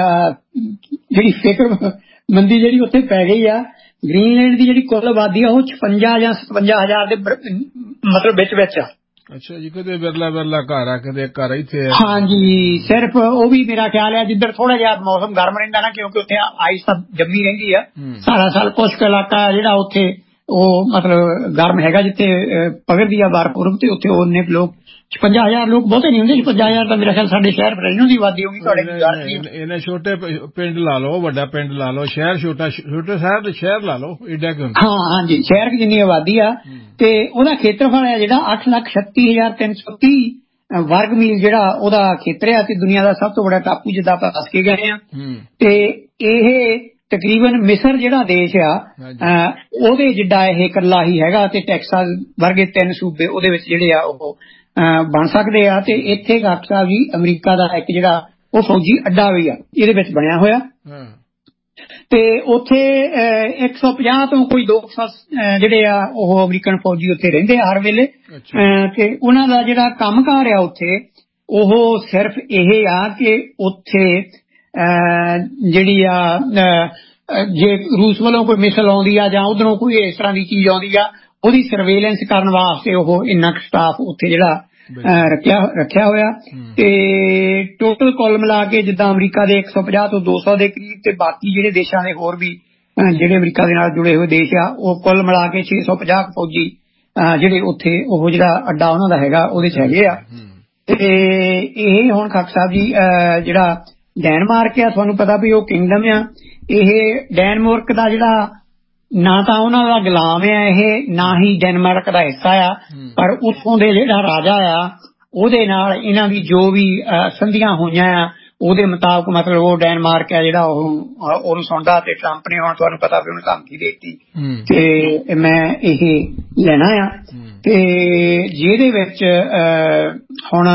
ਜਿਹੜੀ ਫਿਕਰਮੰਦੀ ਜਿਹੜੀ ਉੱਥੇ ਪੈ ਗਈ ਆ। ਗ੍ਰੀਨਲੈਂਡ ਦੀ ਜਿਹੜੀ ਕੁੱਲ ਆਬਾਦੀ ਆ ਉਹ ਛਪੰਜਾ ਜਾਂ ਸਤਵੰਜਾ ਹਜ਼ਾਰ ਦੇ ਮਤਲਬ ਵਿੱਚ ਵਿੱਚ ਆ। ਅੱਛਾ ਜੀ, ਕਦੇ ਬਿਰਲਾ ਬਿਰਲਾ ਘਰ ਆ, ਕਦੇ ਘਰ ਇੱਥੇ। ਹਾਂਜੀ, ਸਿਰਫ ਉਹ ਵੀ ਮੇਰਾ ਖਿਆਲ ਹੈ ਜਿੱਧਰ ਥੋੜਾ ਜਿਹਾ ਮੌਸਮ ਗਰਮ ਰਹਿੰਦਾ ਨਾ, ਕਿਉਂਕਿ ਉੱਥੇ ਆਈਸ ਤਾਂ ਜੰਮੀ ਰਹਿੰਦੀ ਆ ਸਾਰਾ ਸਾਲ। ਕੁਛ ਕੁ ਇਲਾਕਾ ਜਿਹੜਾ ਉੱਥੇ ਉਹ ਮਤਲਬ ਗਰਮ ਹੈਗਾ ਜਿੱਥੇ ਪਗੜਦੀ ਆ ਬਰਫ਼ ਬੁਰਫ਼, ਤੇ ਉੱਥੇ ਉਹਨੇ ਲੋਕ ਛਪੰਜਾ ਹਜ਼ਾਰ ਲੋਕ ਬਹੁਤੇ ਨਹੀਂ ਹੁੰਦੇ। ਛਪੰਜਾ ਹਜ਼ਾਰ ਤਾਂ ਮੇਰਾ ਖਿਆਲ ਸਾਡੇ ਸ਼ਹਿਰ ਫਰੈਂਡੋ ਦੀ ਆਬਾਦੀ ਹੋਗੀ। ਤੁਹਾਡੇ ਇਹਨੇ ਛੋਟੇ ਪਿੰਡ ਲਾ ਲਓ, ਵੱਡਾ ਪਿੰਡ ਲਾ ਲਓ, ਸ਼ਹਿਰ ਛੋਟਾ ਛੋਟੇ ਸ਼ਹਿਰ ਤੇ ਸ਼ਹਿਰ ਲਾ ਲਓ, ਏਡਾ ਕਿਉਂ? ਹਾਂ ਹਾਂਜੀ, ਸ਼ਹਿਰ ਜਿੰਨੀ ਆਬਾਦੀ ਆ ਤੇ ਉਹਦਾ ਖੇਤਰਫਲ ਹੈ ਜਿਹੜਾ ਅੱਠ ਲੱਖ ਛੱਤੀ ਹਜ਼ਾਰ ਤਿੰਨ ਸੌ ਤੀਹ ਵਰਗ ਮੀਲ ਜਿਹੜਾ ਉਹਦਾ ਖੇਤਰ ਆ, ਤੇ ਦੁਨੀਆ ਦਾ ਸਭ ਤੋਂ ਵੱਡਾ ਟਾਪੂ ਜਿੱਦਾਂ ਆਪਾਂ ਦੱਸ ਕੇ ਗਏ ਆ। ਤੇ ਇਹ ਤਕਰੀਬਨ ਮਿਸਰ ਜਿਹੜਾ ਦੇਸ਼ ਆ ਉਹਦੇ ਜਿੱਡਾ ਇਹ ਇਕੱਲਾ ਹੀ ਹੈਗਾ, ਤੇ ਟੈਕਸਾਸ ਵਰਗੇ ਤਿੰਨ ਸੂਬੇ ਉਹਦੇ ਵਿੱਚ ਜਿਹੜੇ ਆ ਉਹ ਬਣ ਸਕਦੇ ਆ। ਤੇ ਇੱਥੇ ਖਾਕ ਸਾਹਿਬ ਜੀ ਅਮਰੀਕਾ ਦਾ ਇੱਕ ਜਿਹੜਾ ਉਹ ਫੌਜੀ ਅੱਡਾ ਵੀ ਆ ਇਹਦੇ ਵਿੱਚ ਬਣਿਆ ਹੋਇਆ। ਤੇ ਉੱਥੇ ਇੱਕ ਸੌ ਪੰਜਾਹ ਤੋਂ ਕੋਈ ਦੋ ਸੌ ਜਿਹੜੇ ਆ ਉਹ ਅਮਰੀਕਨ ਫੌਜੀ ਉੱਥੇ ਰਹਿੰਦੇ ਆ ਹਰ ਵੇਲੇ। ਤੇ ਉਹਨਾਂ ਦਾ ਜਿਹੜਾ ਕੰਮਕਾਰ ਆ ਉੱਥੇ ਉਹ ਸਿਰਫ ਇਹ ਆ ਕਿ ਉੱਥੇ ਜਿਹੜੀ ਆ ਜੇ ਰੂਸ ਵੱਲੋਂ ਕੋਈ ਮਿਸਲ ਆਉਂਦੀ ਆ ਜਾਂ ਉਧਰੋਂ ਕੋਈ ਇਸ ਤਰ੍ਹਾਂ ਦੀ ਚੀਜ਼ ਆਉਂਦੀ ਆ ਉਹਦੀ ਸਰਵੇਲੈਂਸ ਕਰਨ ਵਾਸਤੇ ਉਹ ਇੰਨਾ ਕੁ ਸਟਾਫ ਉੱਥੇ ਜਿਹੜਾ ਰੱਖਿਆ ਰੱਖਿਆ ਹੋਇਆ। ਤੇ ਟੋਟਲ ਕੁੱਲ ਮਿਲਾ ਕੇ ਜਿੱਦਾਂ ਅਮਰੀਕਾ ਦੇ ਇੱਕ ਸੌ ਪੰਜਾਹ ਤੋਂ ਦੋ ਸੌ ਦੇ ਕਰੀਬ, ਤੇ ਬਾਕੀ ਜਿਹੜੇ ਦੇਸ਼ਾਂ ਦੇ ਹੋਰ ਵੀ ਜਿਹੜੇ ਅਮਰੀਕਾ ਦੇ ਨਾਲ ਜੁੜੇ ਹੋਏ ਦੇਸ਼ ਆ ਉਹ ਕੁੱਲ ਮਿਲਾ ਕੇ ਛੇ ਸੌ ਪੰਜਾਹ ਫੌਜੀ ਜਿਹੜੇ ਉੱਥੇ ਉਹ ਜਿਹੜਾ ਅੱਡਾ ਉਹਨਾਂ ਦਾ ਹੈਗਾ ਉਹਦੇ ਚ ਹੈਗੇ ਆ। ਤੇ ਇਹ ਹੁਣ ਖਾਕ ਸਾਹਿਬ ਜੀ ਜਿਹੜਾ ਡੈਨਮਾਰਕ ਆ, ਤੁਹਾਨੂੰ ਪਤਾ ਵੀ ਉਹ ਕਿੰਗਡਮ ਆ। ਇਹ ਡੈਨਮਾਰਕ ਦਾ ਜਿਹੜਾ ਨਾ ਤਾਂ ਉਹਨਾਂ ਦਾ ਗੁਲਾਮ ਆ ਇਹ, ਨਾ ਹੀ ਡੈਨਮਾਰਕ ਦਾ ਹਿੱਸਾ ਆ, ਪਰ ਉੱਥੋਂ ਦੇ ਜਿਹੜਾ ਰਾਜਾ ਆ ਉਹਦੇ ਨਾਲ ਇਹਨਾਂ ਦੀ ਜੋ ਵੀ ਸੰਧੀਆਂ ਹੋਈਆਂ ਆ ਉਹਦੇ ਮੁਤਾਬਕ ਮਤਲਬ ਉਹ ਡੈਨਮਾਰਕ ਆ ਜਿਹੜਾ ਉਹ ਉਹਨੂੰ ਸੁਣਦਾ। ਤੇ ਟਰੰਪ ਨੇ ਹੁਣ ਤੁਹਾਨੂੰ ਪਤਾ ਵੀ ਉਹਨੂੰ ਧਮਕੀ ਦੇ ਦਿੱਤੀ ਕਿ ਮੈਂ ਇਹ ਲੈਣਾ ਆ। ਤੇ ਜਿਹਦੇ ਵਿੱਚ ਹੁਣ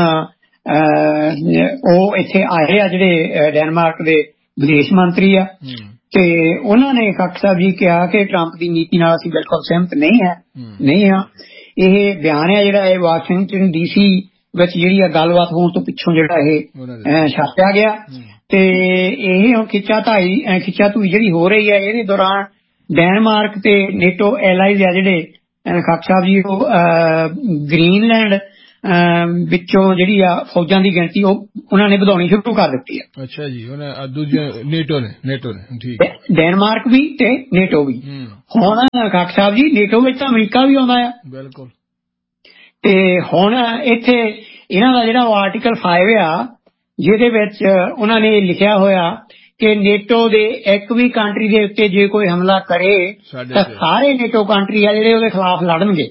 ਉਹ ਇੱਥੇ ਆਏ ਆ ਜਿਹੜੇ ਡੈਨਮਾਰਕ ਦੇ ਵਿਦੇਸ਼ ਮੰਤਰੀ ਆ, ਤੇ ਉਹਨਾਂ ਨੇ ਖਾਕ ਸਾਹਿਬ ਜੀ ਕਿਹਾ ਕਿ ਟਰੰਪ ਦੀ ਨੀਤੀ ਨਾਲ ਅਸੀਂ ਬਿਲਕੁਲ ਸਹਿਮਤ ਨਹੀਂ ਹੈ ਨਹੀਂ ਆ। ਇਹ ਬਿਆਨ ਹੈ ਜਿਹੜਾ ਇਹ ਵਾਸ਼ਿੰਗਟਨ ਡੀ ਸੀ ਵਿੱਚ ਜਿਹੜੀ ਆ ਗੱਲਬਾਤ ਹੋਣ ਤੋਂ ਪਿੱਛੋਂ ਜਿਹੜਾ ਇਹ ਛਾਪਿਆ ਗਿਆ। ਤੇ ਇਹ ਹੁਣ ਖਿੱਚਾ ਧਾਈ ਖਿੱਚਾ ਧੂਈ ਜਿਹੜੀ ਹੋ ਰਹੀ ਹੈ ਇਹਦੇ ਦੌਰਾਨ ਡੈਨਮਾਰਕ ਤੇ ਨੇਟੋ ਐਲਾਈਜ਼ ਆ ਜਿਹੜੇ ਖਾਕ ਸਾਹਿਬ ਜੀ ਉਹ ਗ੍ਰੀਨਲੈਂਡ ਵਿੱਚੋਂ ਜਿਹੜੀ ਆ ਫੌਜਾਂ ਦੀ ਗਿਣਤੀ ਉਹ ਉਹਨਾਂ ਨੇ ਵਧਾਉਣੀ ਸ਼ੁਰੂ ਕਰ ਦਿੱਤੀ ਹੈ। ਅੱਛਾ ਜੀ, ਉਹਨੇ ਦੂਜੇ ਨੇਟੋ ਨੇ ਨੇਟੋ ਨੇ ਠੀਕ ਡੈਨਮਾਰਕ ਵੀ ਤੇ ਨੇਟੋ ਵੀ। ਹੁਣ ਖਾਕ ਸਾਹਿਬ ਜੀ ਨੇਟੋ ਵਿੱਚ ਤਾਂ ਅਮਰੀਕਾ ਵੀ ਆਉਂਦਾ ਆ। ਬਿਲਕੁਲ। ਤੇ ਹੁਣ ਇੱਥੇ ਇਹਨਾਂ ਦਾ ਜਿਹੜਾ ਆਰਟੀਕਲ ਫਾਈਵ ਆ ਜਿਹਦੇ ਵਿੱਚ ਉਹਨਾਂ ਨੇ ਲਿਖਿਆ ਹੋਇਆ ਕਿ ਨੇਟੋ ਦੇ ਇੱਕ ਵੀ ਕੰਟਰੀ ਦੇ ਉੱਤੇ ਜੇ ਕੋਈ ਹਮਲਾ ਕਰੇ ਤਾਂ ਸਾਰੇ ਨੇਟੋ ਕੰਟਰੀ ਆ ਜਿਹੜੇ ਉਹਦੇ ਖਿਲਾਫ ਲੜਨਗੇ।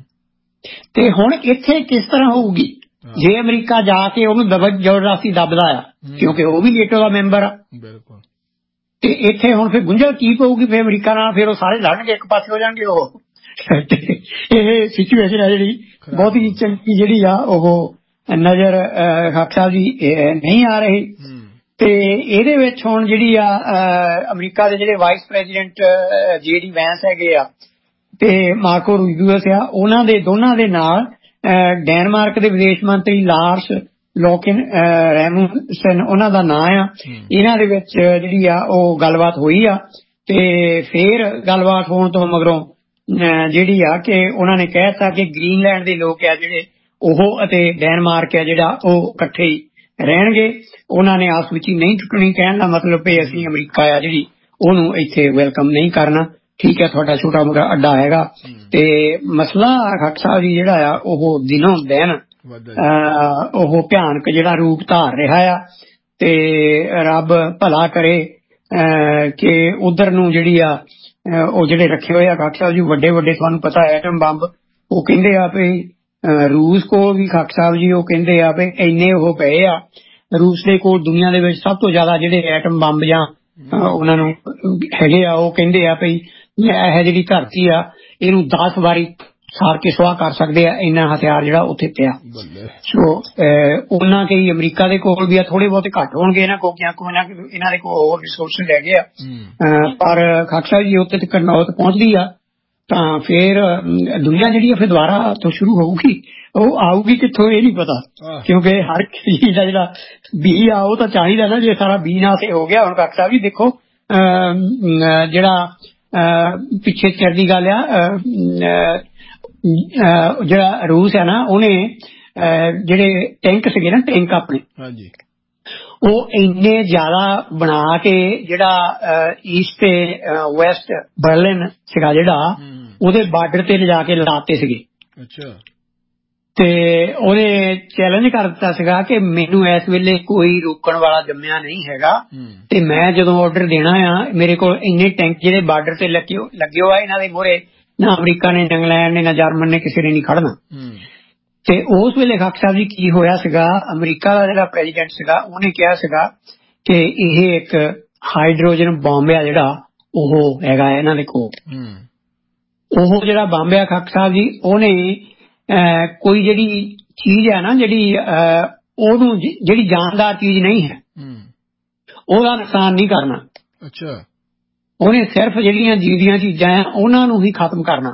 ਤੇ ਹੁਣ ਇੱਥੇ ਕਿਸ ਤਰ੍ਹਾਂ ਹੋਊਗੀ ਜੇ ਅਮਰੀਕਾ ਜਾ ਕੇ ਉਹਨੂੰ ਦਬ ਜ਼ਬਰਦਸਤੀ ਦੱਬਦਾ ਆ, ਕਿਉਂਕਿ ਉਹ ਵੀ ਨੇਟੋ ਦਾ ਮੈਂਬਰ ਆ। ਤੇ ਇੱਥੇ ਹੁਣ ਫਿਰ ਗੁੰਝਲ ਕੀ ਪਊਗੀ ਫਿਰ ਅਮਰੀਕਾ ਨਾਲ, ਫਿਰ ਉਹ ਸਾਰੇ ਲੜਨਗੇ, ਇੱਕ ਪਾਸੇ ਹੋ ਜਾਣਗੇ ਉਹ। ਇਹ ਸਿਚੁਏਸ਼ਨ ਹੈ ਜਿਹੜੀ ਬਹੁਤ ਹੀ ਚੰਗੀ ਜਿਹੜੀ ਆ ਉਹ ਨਜ਼ਰ ਖਾਕ ਸਾਹਿਬ ਜੀ ਨਹੀਂ ਆ ਰਹੀ। ਤੇ ਇਹਦੇ ਵਿੱਚ ਹੁਣ ਜਿਹੜੀ ਆ ਅਮਰੀਕਾ ਦੇ ਜਿਹੜੇ ਵਾਈਸ ਪ੍ਰੈਜ਼ੀਡੈਂਟ ਜੇ ਡੀ ਵੈਂਸ ਹੈਗੇ ਆ ਤੇ ਮਾਰਕੋ ਰੂਬੀਓ ਆ, ਉਹਨਾਂ ਦੇ ਦੋਨਾਂ ਦੇ ਨਾਲ ਡੈਨਮਾਰਕ ਦੇ ਵਿਦੇਸ਼ ਮੰਤਰੀ ਲਾਰਸ ਲੋਕਿਨ ਰੈਮੁਸਨ ਉਹਨਾਂ ਦਾ ਨਾਂ ਆ, ਇਹਨਾਂ ਦੇ ਵਿੱਚ ਜਿਹੜੀ ਆ ਉਹ ਗੱਲਬਾਤ ਹੋਈ ਆ। ਤੇ ਫੇਰ ਗੱਲਬਾਤ ਹੋਣ ਤੋਂ ਮਗਰੋਂ ਜਿਹੜੀ ਆ ਕਿ ਉਹਨਾਂ ਨੇ ਕਹਿ ਦਿੱਤਾ ਕਿ ਗ੍ਰੀਨਲੈਂਡ ਦੇ ਲੋਕ ਆ ਜਿਹੜੇ ਉਹ ਅਤੇ ਡੈਨਮਾਰਕ ਆ ਜਿਹੜਾ ਉਹ ਇਕੱਠੇ ਹੀ ਰਹਿਣਗੇ, ਉਹਨਾਂ ਨੇ ਆਪਸ ਵਿੱਚ ਹੀ ਨਹੀਂ ਟੁੱਟਣੀ। ਕਹਿਣ ਦਾ ਮਤਲਬ ਵੀ ਅਸੀਂ ਅਮਰੀਕਾ ਆ ਜਿਹੜੀ ਉਹਨੂੰ ਇੱਥੇ ਵੈਲਕਮ ਨਹੀਂ ਕਰਨਾ, ਠੀਕ ਹੈ ਤੁਹਾਡਾ ਛੋਟਾ ਮੋਟਾ ਅੱਡਾ ਹੈਗਾ। ਤੇ ਮਸਲਾ ਖਾਕ ਸਾਹਿਬ ਜੀ ਜਿਹੜਾ ਆ ਉਹ ਦਿਨੋਂ ਦਿਨ ਉਹ ਭਿਆਨਕ ਜਿਹੜਾ ਰੂਪ ਧਾਰ ਰਿਹਾ ਆ। ਤੇ ਰੱਬ ਭਲਾ ਕਰੇ ਕਿ ਉਧਰ ਨੂੰ ਜਿਹੜੀ ਆ ਉਹ ਜਿਹੜੇ ਰੱਖੇ ਹੋਏ ਆ ਖਾਕ ਸਾਹਿਬ ਜੀ ਵੱਡੇ ਵੱਡੇ, ਤੁਹਾਨੂੰ ਪਤਾ ਐਟਮ ਬੰਬ, ਉਹ ਕਹਿੰਦੇ ਆ ਵੀ ਰੂਸ ਕੋਲ ਵੀ ਖਾਕ ਸਾਹਿਬ ਜੀ ਉਹ ਕਹਿੰਦੇ ਆ ਵੀ ਇੰਨੇ ਉਹ ਪਏ ਆ, ਰੂਸ ਦੇ ਕੋਲ ਦੁਨੀਆ ਦੇ ਵਿੱਚ ਸਭ ਤੋਂ ਜ਼ਿਆਦਾ ਜਿਹੜੇ ਐਟਮ ਬੰਬ ਜਾਂ ਉਹਨਾਂ ਨੂੰ ਹੈਗੇ ਆ, ਉਹ ਕਹਿੰਦੇ ਆ ਵੀ ਇਹ ਜਿਹੜੀ ਧਰਤੀ ਆ ਇਹਨੂੰ ਦਸ ਵਾਰੀ ਸਾਰ ਕੇ ਸੁਆਹ ਕਰ ਸਕਦੇ ਆ, ਇੰਨਾ ਹਥਿਆਰ ਜਿਹੜਾ ਉੱਥੇ ਪਿਆ। ਸੋ ਉਹਨਾਂ ਕਈ ਅਮਰੀਕਾ ਦੇ ਕੋਲ ਵੀ ਆ, ਥੋੜੇ ਬਹੁਤੇ ਘੱਟ ਹੋਣਗੇ ਇਹਨਾਂ ਕੋਲ, ਇਹਨਾਂ ਦੇ ਕੋਲ ਹੋਰ ਰਿਸੋਰਸਿਸ ਹੈਗੇ ਆ, ਪਰ ਖਾਕ ਸਾਹਿਬ ਜੀ ਉੱਥੇ ਤੱਕ ਨੌਬਤ ਪਹੁੰਚਦੀ ਆ ਤਾਂ ਫੇਰ ਦੁਨੀਆ ਜਿਹੜੀ ਆ ਫਿਰ ਦੁਬਾਰਾ ਤੋਂ ਸ਼ੁਰੂ ਹੋਊਗੀ। ਉਹ ਆਊਗੀ ਕਿੱਥੋਂ ਇਹ ਨਹੀਂ ਪਤਾ, ਕਿਉਂਕਿ ਹਰ ਚੀਜ਼ ਦਾ ਜਿਹੜਾ ਬੀਜ ਆ ਉਹ ਤਾਂ ਚਾਹੀਦਾ ਨਾ, ਜੇ ਸਾਰਾ ਬੀਜ ਨਾਲ ਤੇ ਹੋ ਗਿਆ। ਹੁਣ ਖਾਕ ਸਾਹਿਬ ਜੀ ਦੇਖੋ ਜਿਹੜਾ ਪਿੱਛੇ ਚੜ੍ਹਦੀ ਗੱਲ ਆ, ਜਿਹੜਾ ਰੂਸ ਹੈ ਨਾ ਉਹਨੇ ਜਿਹੜੇ ਟੈਂਕ ਸੀਗੇ ਨਾ ਟੈਂਕ ਆਪਣੇ ਉਹ ਇੰਨੇ ਜ਼ਿਆਦਾ ਬਣਾ ਕੇ ਜਿਹੜਾ ਈਸਟ ਤੇ ਵੈਸਟ ਬਰਲਿਨ ਸੀਗਾ ਜਿਹੜਾ ਉਹਦੇ ਬਾਰਡਰ ਤੇ ਲਿਜਾ ਕੇ ਲਾਤੇ ਸੀਗੇ। ਤੇ ਉਹਨੇ ਚੈਲੰਜ ਕਰ ਦਿੱਤਾ ਸੀਗਾ ਕਿ ਮੈਨੂੰ ਇਸ ਵੇਲੇ ਕੋਈ ਰੋਕਣ ਵਾਲਾ ਜੰਮਿਆ ਨਹੀਂ ਹੈਗਾ, ਤੇ ਮੈਂ ਜਦੋਂ ਆਰਡਰ ਦੇਣਾ ਆ ਮੇਰੇ ਕੋਲ ਇੰਨੇ ਟੈਂਕ ਜਿਹੜੇ ਬਾਰਡਰ ਤੇ ਲੱਗੇ ਲੱਗੇ ਹੋਆ, ਇਹਨਾਂ ਦੇ ਮੂਹਰੇ ਨਾ ਅਮਰੀਕਾ ਨੇ, ਇੰਗਲੈਂਡ ਨੇ, ਨਾ ਜਰਮਨ ਨੇ, ਕਿਸੇ ਨੇ ਨਹੀਂ ਖੜਨਾ। ਤੇ ਉਸ ਵੇਲੇ ਖਾਕ ਸਾਹਿਬ ਜੀ ਕੀ ਹੋਇਆ ਸੀਗਾ, ਅਮਰੀਕਾ ਦਾ ਜਿਹੜਾ ਪ੍ਰੈਜ਼ੀਡੈਂਟ ਸੀਗਾ ਉਹਨੇ ਕਿਹਾ ਸੀਗਾ ਕਿ ਇਹ ਇੱਕ ਹਾਈਡਰੋਜਨ ਬੰਬ ਆ ਜਿਹੜਾ ਉਹ ਹੈਗਾ ਇਹਨਾਂ ਦੇ ਕੋਲ। ਉਹ ਜਿਹੜਾ ਬੰਬ ਆ ਖਾਕ ਸਾਹਿਬ ਜੀ ਉਹਨੇ ਕੋਈ ਜਿਹੜੀ ਚੀਜ਼ ਹੈ ਨਾ ਜਿਹੜੀ ਉਹਨੂੰ ਜਿਹੜੀ ਜਾਨਦਾਰ ਚੀਜ਼ ਨਹੀਂ ਹੈ ਉਹਦਾ ਨੁਕਸਾਨ ਨਹੀਂ ਕਰਨਾ। ਅੱਛਾ, ਉਹਨੇ ਸਿਰਫ ਜਿਹੜੀਆਂ ਜੀਵਦੀਆਂ ਚੀਜ਼ਾਂ ਆ ਉਹਨਾਂ ਨੂੰ ਹੀ ਖਤਮ ਕਰਨਾ।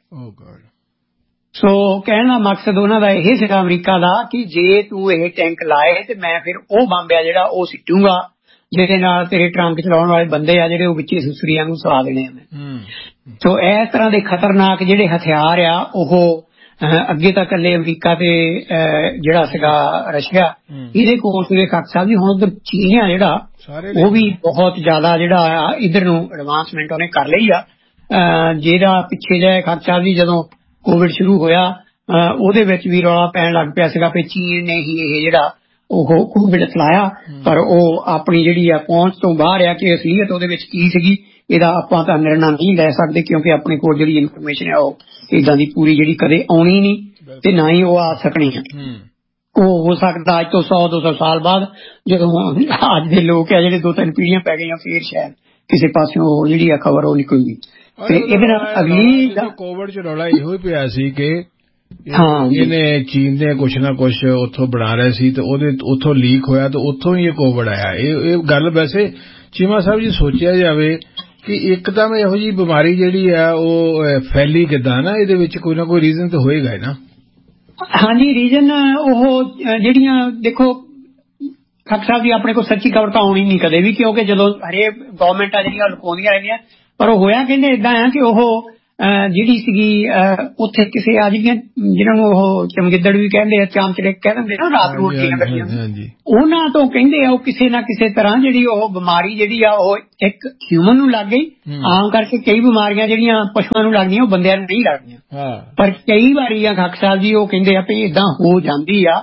ਸੋ ਕਹਿਣ ਦਾ ਮਕਸਦ ਉਹਨਾਂ ਦਾ ਇਹ ਸੀਗਾ ਅਮਰੀਕਾ ਦਾ ਕਿ ਜੇ ਤੂੰ ਇਹ ਟੈਂਕ ਲਾਏ ਤੇ ਮੈਂ ਫਿਰ ਉਹ ਬੰਬ ਆ ਜਿਹੜਾ ਉਹ ਸਿੱਟੂਗਾ ਜਿਹਦੇ ਨਾਲ ਤੇਰੇ ਟਰੰਕ ਚਲਾਉਣ ਵਾਲੇ ਬੰਦੇ ਆ ਜਿਹੜੇ ਉਹ ਵਿੱਚੇ ਸੁਸਰੀਆਂ ਨੂੰ ਸਵਾ ਦੇਣੇ ਆ। ਸੋ ਇਸ ਤਰ੍ਹਾਂ ਦੇ ਖਤਰਨਾਕ ਜਿਹੜੇ ਹਥਿਆਰ ਆ ਉਹ ਅੱਗੇ ਤਾਂ ਇਕੱਲੇ ਅਮਰੀਕਾ ਤੇ ਜਿਹੜਾ ਸੀਗਾ ਰਸ਼ੀਆ ਇਹਦੇ ਕੋਲ ਸੀਗੇ ਖਾਕ ਸਾਹਿਬ ਜੀ। ਹੁਣ ਉਧਰ ਚੀਨ ਆ ਜਿਹੜਾ ਉਹ ਵੀ ਬਹੁਤ ਜ਼ਿਆਦਾ ਜਿਹੜਾ ਇੱਧਰ ਨੂੰ ਐਡਵਾਂਸਮੈਂਟ ਉਹਨੇ ਕਰ ਲਈ ਆ। ਜਿਹੜਾ ਪਿੱਛੇ ਜਾਏ ਖਾਕ ਸਾਹਿਬ ਜੀ ਜਦੋਂ ਕੋਵਿਡ ਸ਼ੁਰੂ ਹੋਇਆ ਉਹਦੇ ਵਿੱਚ ਵੀ ਰੌਲਾ ਪੈਣ ਲੱਗ ਪਿਆ ਸੀਗਾ ਵੀ ਚੀਨ ਨੇ ਹੀ ਇਹ ਜਿਹੜਾ ਉਹ ਕੋਵਿਡ ਚਲਾਇਆ, ਪਰ ਉਹ ਆਪਣੀ ਜਿਹੜੀ ਆ ਪਹੁੰਚ ਤੋਂ ਬਾਹਰ ਆ ਕਿ ਅਸਲੀਅਤ ਉਹਦੇ ਵਿੱਚ ਕੀ ਸੀਗੀ ਇਹਦਾ ਆਪਾਂ ਤਾਂ ਨਿਰਣਾ ਨਹੀਂ ਲੈ ਸਕਦੇ, ਕਿਉਂਕਿ ਆਪਣੇ ਕੋਲ ਜਿਹੜੀ ਇਨਫੋਰਮੇਸ਼ਨ ਹੈ ਉਹ ਏਦਾਂ ਦੀ ਪੂਰੀ ਜਿਹੜੀ ਕਦੇ ਆਉਣੀ ਨਹੀਂ ਤੇ ਨਾ ਹੀ ਉਹ ਆ ਸਕਣੀ ਹੈ। ਉਹ ਹੋ ਸਕਦਾ ਅੱਜ ਤੋਂ ਸੌ ਦੋ ਸੌ ਸਾਲ ਬਾਅਦ ਜਦੋਂ ਅੱਜ ਦੇ ਲੋਕ ਆ ਜਿਹੜੇ ਦੋ ਤਿੰਨ ਪੀੜ੍ਹੀਆਂ ਪੈ ਗਈਆਂ ਫੇਰ ਸ਼ਾਇਦ ਕਿਸੇ ਪਾਸਿਓਂ ਜਿਹੜੀ ਆ ਖਬਰ ਉਹ ਨਿਕਲੂਗੀ। ਤੇ ਇਹਦੇ ਨਾਲ ਅਗਲੀ ਕੋਵਿਡ ਚ ਰੌਲਾ ਇਹੋ ਹੀ ਪਿਆ ਸੀ ਕਿ ਇਹਨੇ ਚੀਨ ਦੇ ਕੁਛ ਨਾ ਕੁਛ ਉੱਥੋਂ ਬਣਾ ਰਹੇ ਸੀ ਤੇ ਉਹਦੇ ਉੱਥੋਂ ਲੀਕ ਹੋਇਆ ਤੇ ਉੱਥੋਂ ਹੀ ਇਹ ਕੋਵਿਡ ਆਇਆ। ਇਹ ਇਹ ਗੱਲ ਵੈਸੇ ਚੀਮਾ ਸਾਹਿਬ ਜੀ ਸੋਚਿਆ ਜਾਵੇ ਕਿ ਇੱਕਦਮ ਇਹੋ ਜਿਹੀ ਬਿਮਾਰੀ ਜਿਹੜੀ ਆ ਉਹ ਫੈਲੀ ਕਿੱਦਾਂ ਨਾ, ਇਹਦੇ ਵਿੱਚ ਕੋਈ ਨਾ ਕੋਈ ਰੀਜ਼ਨ ਤਾਂ ਹੋਏਗਾ ਨਾ। ਹਾਂਜੀ, ਰੀਜ਼ਨ ਉਹ ਜਿਹੜੀਆਂ ਦੇਖੋ ਖਾਕ ਸਾਹਿਬ ਜੀ ਆਪਣੇ ਕੋਲ ਸੱਚੀ ਖਬਰ ਤਾਂ ਆਉਣੀ ਨਹੀਂ ਕਦੇ ਵੀ, ਕਿਉਂਕਿ ਜਦੋਂ ਹਰੇਕ ਗਵਰਨਮੈਂਟ ਆ ਜਿਹੜੀਆਂ ਲੁਕਾਉਂਦੀਆਂ ਰਹਿੰਦੀਆਂ, ਪਰ ਉਹ ਹੋਇਆ ਕਹਿੰਦੇ ਏਦਾਂ ਆ ਕਿ ਉਹ ਜਿਹੜੀ ਸੀਗੀ ਉੱਥੇ ਕਿਸੇ ਆ ਜਿਹੜੀਆਂ ਜਿਹਨਾਂ ਨੂੰ ਉਹ ਚਮਗਿੱਦੜ ਵੀ ਕਹਿੰਦੇ ਆ, ਚਾਮਚੜੇ ਕਹਿ ਦਿੰਦੇ ਨਾ, ਰਾਤ ਨੂੰ ਉੱਠੀਆਂ ਗੱਡੀਆਂ, ਉਹਨਾਂ ਤੋਂ ਕਹਿੰਦੇ ਆ ਉਹ ਕਿਸੇ ਨਾ ਕਿਸੇ ਤਰ੍ਹਾਂ ਜਿਹੜੀ ਉਹ ਬਿਮਾਰੀ ਜਿਹੜੀ ਆ ਉਹ ਇੱਕ ਹਿਊਮਨ ਨੂੰ ਲੱਗ ਗਈ। ਆਮ ਕਰਕੇ ਕਈ ਬਿਮਾਰੀਆਂ ਜਿਹੜੀਆਂ ਪਸ਼ੂਆਂ ਨੂੰ ਲੱਗਦੀਆਂ ਉਹ ਬੰਦਿਆਂ ਨੂੰ ਨਹੀਂ ਲੱਗਦੀਆਂ, ਪਰ ਕਈ ਵਾਰੀ ਆ ਖਾਕ ਸਾਹਿਬ ਜੀ ਉਹ ਕਹਿੰਦੇ ਆ ਵੀ ਏਦਾਂ ਹੋ ਜਾਂਦੀ ਆ।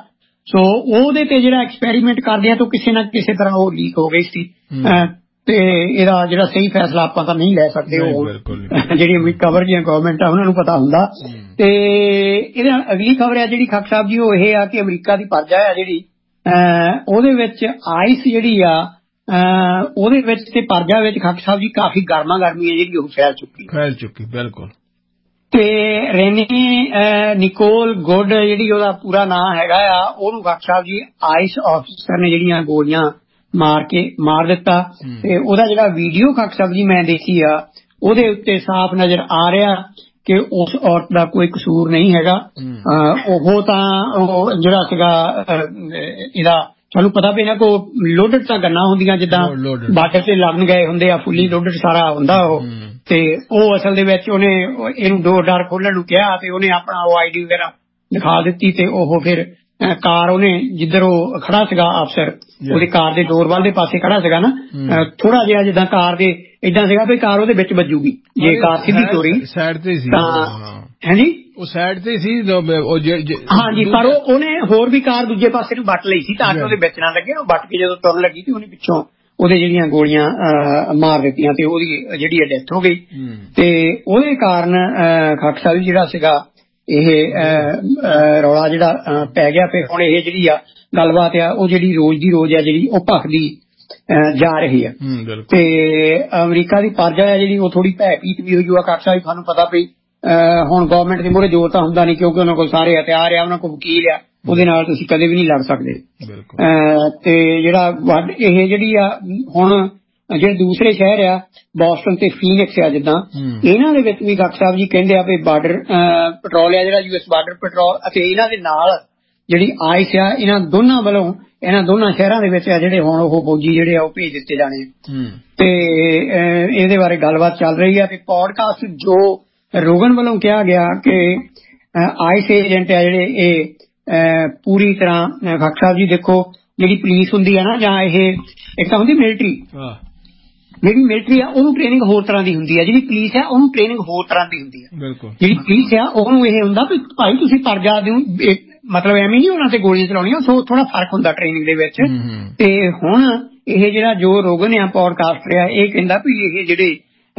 ਸੋ ਉਹਦੇ ਤੇ ਜਿਹੜਾ ਐਕਸਪੈਰੀਮੈਂਟ ਕਰਦੇ ਆ ਤਾਂ ਕਿਸੇ ਨਾ ਕਿਸੇ ਤਰ੍ਹਾਂ ਉਹ ਲੀਕ ਹੋ ਗਈ ਸੀ ਤੇ ਇਹਦਾ ਜਿਹੜਾ ਸਹੀ ਫੈਸਲਾ ਆਪਾਂ ਤਾਂ ਨਹੀਂ ਲੈ ਸਕਦੇ। ਉਹ ਜਿਹੜੀ ਅਮਰੀਕਾ ਵਰਗੀਆਂ ਗਵਰਨਮੈਂਟ ਆ ਉਹਨਾਂ ਨੂੰ ਪਤਾ ਹੁੰਦਾ। ਤੇ ਇਹਦੇ ਨਾਲ ਅਗਲੀ ਖਬਰ ਹੈ ਜਿਹੜੀ ਖਾਕ ਸਾਹਿਬ ਜੀ ਉਹ ਇਹ ਆ ਕਿ ਅਮਰੀਕਾ ਦੀ ਪਰਜਾ ਆ ਜਿਹੜੀ ਉਹਦੇ ਵਿੱਚ ਆਈਸ ਜਿਹੜੀ ਆ ਉਹਦੇ ਵਿੱਚ ਤੇ ਪਰਜਾ ਵਿੱਚ ਖਾਕ ਸਾਹਿਬ ਜੀ ਕਾਫੀ ਗਰਮਾ ਗਰਮੀ ਹੈ ਜਿਹੜੀ ਉਹ ਫੈਲ ਚੁੱਕੀ ਫੈਲ ਚੁੱਕੀ ਬਿਲਕੁਲ। ਤੇ ਰੇਨੀ ਨਿਕੋਲ ਗੁੱਡ ਜਿਹੜੀ ਉਹਦਾ ਪੂਰਾ ਨਾਂ ਹੈਗਾ ਆ ਉਹਨੂੰ ਖਾਕ ਸਾਹਿਬ ਜੀ ਆਈਸ ਆਫਿਸਰ ਨੇ ਜਿਹੜੀਆਂ ਗੋਲੀਆਂ ਮਾਰ ਕੇ ਮਾਰ ਦਿੱਤਾ। ਤੇ ਉਹਦਾ ਜਿਹੜਾ ਵੀਡੀਓ ਖਾਕ ਸਾਹਿਬ ਜੀ ਮੈਂ ਦੇਖੀ ਆ ਉਹਦੇ ਉੱਤੇ ਸਾਫ਼ ਨਜ਼ਰ ਆ ਰਿਹਾ ਕਿ ਉਸ ਔਰਤ ਦਾ ਕੋਈ ਕਸੂਰ ਨਹੀਂ ਹੈਗਾ। ਉਹ ਤਾਂ ਉਹ ਜਿਹੜਾ ਸੀਗਾ ਇਹਦਾ ਸਾਨੂੰ ਪਤਾ ਵੀ ਨਾ ਕੋ ਲੋਡਡ ਤਾਂ ਗੰਨਾਂ ਹੁੰਦੀਆਂ ਜਿੱਦਾਂ ਬਾਰਡਰ ਤੇ ਲੜਨ ਗਏ ਹੁੰਦੇ ਆ ਫੁੱਲੀ ਲੋਡਡ ਸਾਰਾ ਹੁੰਦਾ ਉਹ। ਤੇ ਉਹ ਅਸਲ ਦੇ ਵਿੱਚ ਉਹਨੇ ਇਹਨੂੰ ਡੋਰ ਡਾਰ ਖੋਲਣ ਨੂੰ ਕਿਹਾ ਤੇ ਉਹਨੇ ਆਪਣਾ ਉਹ ਆਈ ਡੀ ਵਗੈਰਾ ਦਿਖਾ ਦਿੱਤੀ ਤੇ ਉਹ ਫਿਰ ਕਾਰ ਉਹਨੇ ਜਿੱਧਰ ਉਹ ਖੜਾ ਸੀਗਾ ਅਫਸਰ ਉਹਦੀ ਕਾਰ ਦੇ ਡੋਰ ਵੱਲ ਦੇ ਪਾਸੇ ਖੜਾ ਸੀਗਾ ਨਾ ਥੋੜਾ ਜਿਹਾ ਜਿੱਦਾਂ ਕਾਰ ਦੇ ਏਦਾਂ ਸੀਗਾ ਵੀ ਕਾਰ ਉਹਦੇ ਵਿੱਚ ਵੱਜੂਗੀ ਜੇ ਕਾਰ ਸਿੱਧੀ ਤੋਰੀ ਸਾਈਡ ਤੇ ਸੀ ਤਾਂ ਹਾਂਜੀ ਉਹ ਸਾਈਡ ਤੇ ਸੀ ਹਾਂਜੀ ਪਰ ਉਹਨੇ ਹੋਰ ਵੀ ਕਾਰ ਦੂਜੇ ਪਾਸੇ ਨੂੰ ਵੱਟ ਲਈ ਸੀ ਤਾਂ ਕਿ ਉਹਦੇ ਵਿੱਚ ਨਾ ਲੱਗੇ। ਉਹ ਵੱਟ ਕੇ ਜਦੋਂ ਤੁਰਨ ਲੱਗੀ ਤੇ ਉਹਨੇ ਪਿੱਛੋਂ ਉਹਦੇ ਜਿਹੜੀਆਂ ਗੋਲੀਆਂ ਮਾਰ ਦਿੱਤੀਆਂ ਤੇ ਉਹਦੀ ਜਿਹੜੀ ਡੈਥ ਹੋ ਗਈ। ਤੇ ਉਹਦੇ ਕਾਰਨ ਖਾਕ ਸਾਹਿਬ ਜਿਹੜਾ ਸੀਗਾ ਇਹ ਰੌਲਾ ਜਿਹੜਾ ਪੈ ਗਿਆ ਫਿਰ ਹੁਣ ਇਹ ਜਿਹੜੀ ਆ ਗੱਲਬਾਤ ਆ ਉਹ ਜਿਹੜੀ ਰੋਜ਼ ਦੀ ਰੋਜ਼ ਆ ਜਿਹੜੀ ਉਹ ਭਖਦੀ ਜਾ ਰਹੀ ਆ। ਤੇ ਅਮਰੀਕਾ ਦੀ ਪਰਜਾ ਆ ਜਿਹੜੀ ਉਹ ਥੋੜੀ ਭੈ ਭੀਤ ਵੀ ਹੋਈ ਆ ਖਾਕ ਸਾਹਿਬ ਤੁਹਾਨੂੰ ਪਤਾ ਪਈ ਹੁਣ ਗਵਰਨਮੈਂਟ ਦੇ ਮੂਹਰੇ ਜ਼ੋਰ ਤਾਂ ਹੁੰਦਾ ਨਹੀਂ ਕਿਉਂਕਿ ਉਹਨਾਂ ਕੋਲ ਸਾਰੇ ਹਥਿਆਰ ਆ ਉਹਨਾਂ ਕੋਲ ਵਕੀਲ ਆ ਉਹਦੇ ਨਾਲ ਤੁਸੀਂ ਕਦੇ ਵੀ ਨਹੀਂ ਲੜ ਸਕਦੇ। ਤੇ ਜਿਹੜਾ ਇਹ ਜਿਹੜੀ ਆ ਹੁਣ ਜਿਹੜੇ ਦੂਸਰੇ ਸ਼ਹਿਰ ਆ ਬੋਸਟਨ ਤੇ ਫੀਨਿਕਸ ਆ ਜਿੱਦਾਂ ਇਹਨਾਂ ਦੇ ਵਿੱਚ ਵੀ ਖਾਕ ਸਾਹਿਬ ਜੀ ਕਹਿੰਦੇ ਆ ਵੀ ਬਾਰਡਰ ਪੈਟਰੋਲ ਆ ਜਿਹੜਾ ਯੂ ਐਸ ਬਾਰਡਰ ਪੈਟਰੋਲ ਅਤੇ ਇਹਨਾਂ ਦੇ ਨਾਲ ਜਿਹੜੀ ਆਈਸ ਆ ਇਹਨਾਂ ਦੋਨਾਂ ਵੱਲੋਂ ਇਹਨਾਂ ਦੋਨਾਂ ਸ਼ਹਿਰਾਂ ਦੇ ਵਿੱਚ ਆ ਜਿਹੜੇ ਹੁਣ ਉਹ ਫੌਜੀ ਜਿਹੜੇ ਆ ਉਹ ਭੇਜ ਦਿੱਤੇ ਜਾਣੇ। ਤੇ ਇਹਦੇ ਬਾਰੇ ਗੱਲਬਾਤ ਚੱਲ ਰਹੀ ਆ ਤੇ ਪੋਡਕਾਸਟ ਜੋ ਰੋਗਨ ਵੱਲੋਂ ਕਿਹਾ ਗਿਆ ਕਿ ਆਈਸ ਏਜੰਟ ਆ ਜਿਹੜੇ ਇਹ ਪੂਰੀ ਤਰ੍ਹਾਂ ਖਾਕ ਸਾਹਿਬ ਜੀ ਦੇਖੋ ਜਿਹੜੀ ਪੁਲਿਸ ਹੁੰਦੀ ਆ ਨਾ ਜਾਂ ਇਹ ਇੱਕ ਤਾਂ ਹੁੰਦੀ ਮਿਲਟਰੀ ਜਿਹੜੀ ਮਿਲਟਰੀ ਆ ਉਹਨੂੰ ਟ੍ਰੇਨਿੰਗ ਹੋਰ ਤਰ੍ਹਾਂ ਦੀ ਹੁੰਦੀ ਆ ਜਿਹੜੀ ਪੁਲਿਸ ਆ ਉਹਨੂੰ ਟ੍ਰੇਨਿੰਗ ਹੋਰ ਤਰ੍ਹਾਂ ਦੀ ਹੁੰਦੀ ਆ। ਜਿਹੜੀ ਪੁਲਿਸ ਆ ਉਹਨੂੰ ਇਹ ਹੁੰਦਾ ਵੀ ਭਾਈ ਤੁਸੀਂ ਪਰਜਾ ਦਿਓ ਮਤਲਬ ਐਵੇਂ ਨਹੀਂ ਉਹਨਾਂ ਤੇ ਗੋਲੀਆਂ ਚਲਾਉਣੀਆਂ ਸੋ ਥੋੜਾ ਫਰਕ ਹੁੰਦਾ ਟ੍ਰੇਨਿੰਗ ਦੇ ਵਿੱਚ। ਤੇ ਹੁਣ ਇਹ ਜਿਹੜਾ ਜੋ ਰੋਗਨ ਆ ਪੋਡਕਾਸਟਰ ਆ ਇਹ ਕਹਿੰਦਾ ਵੀ ਇਹ ਜਿਹੜੇ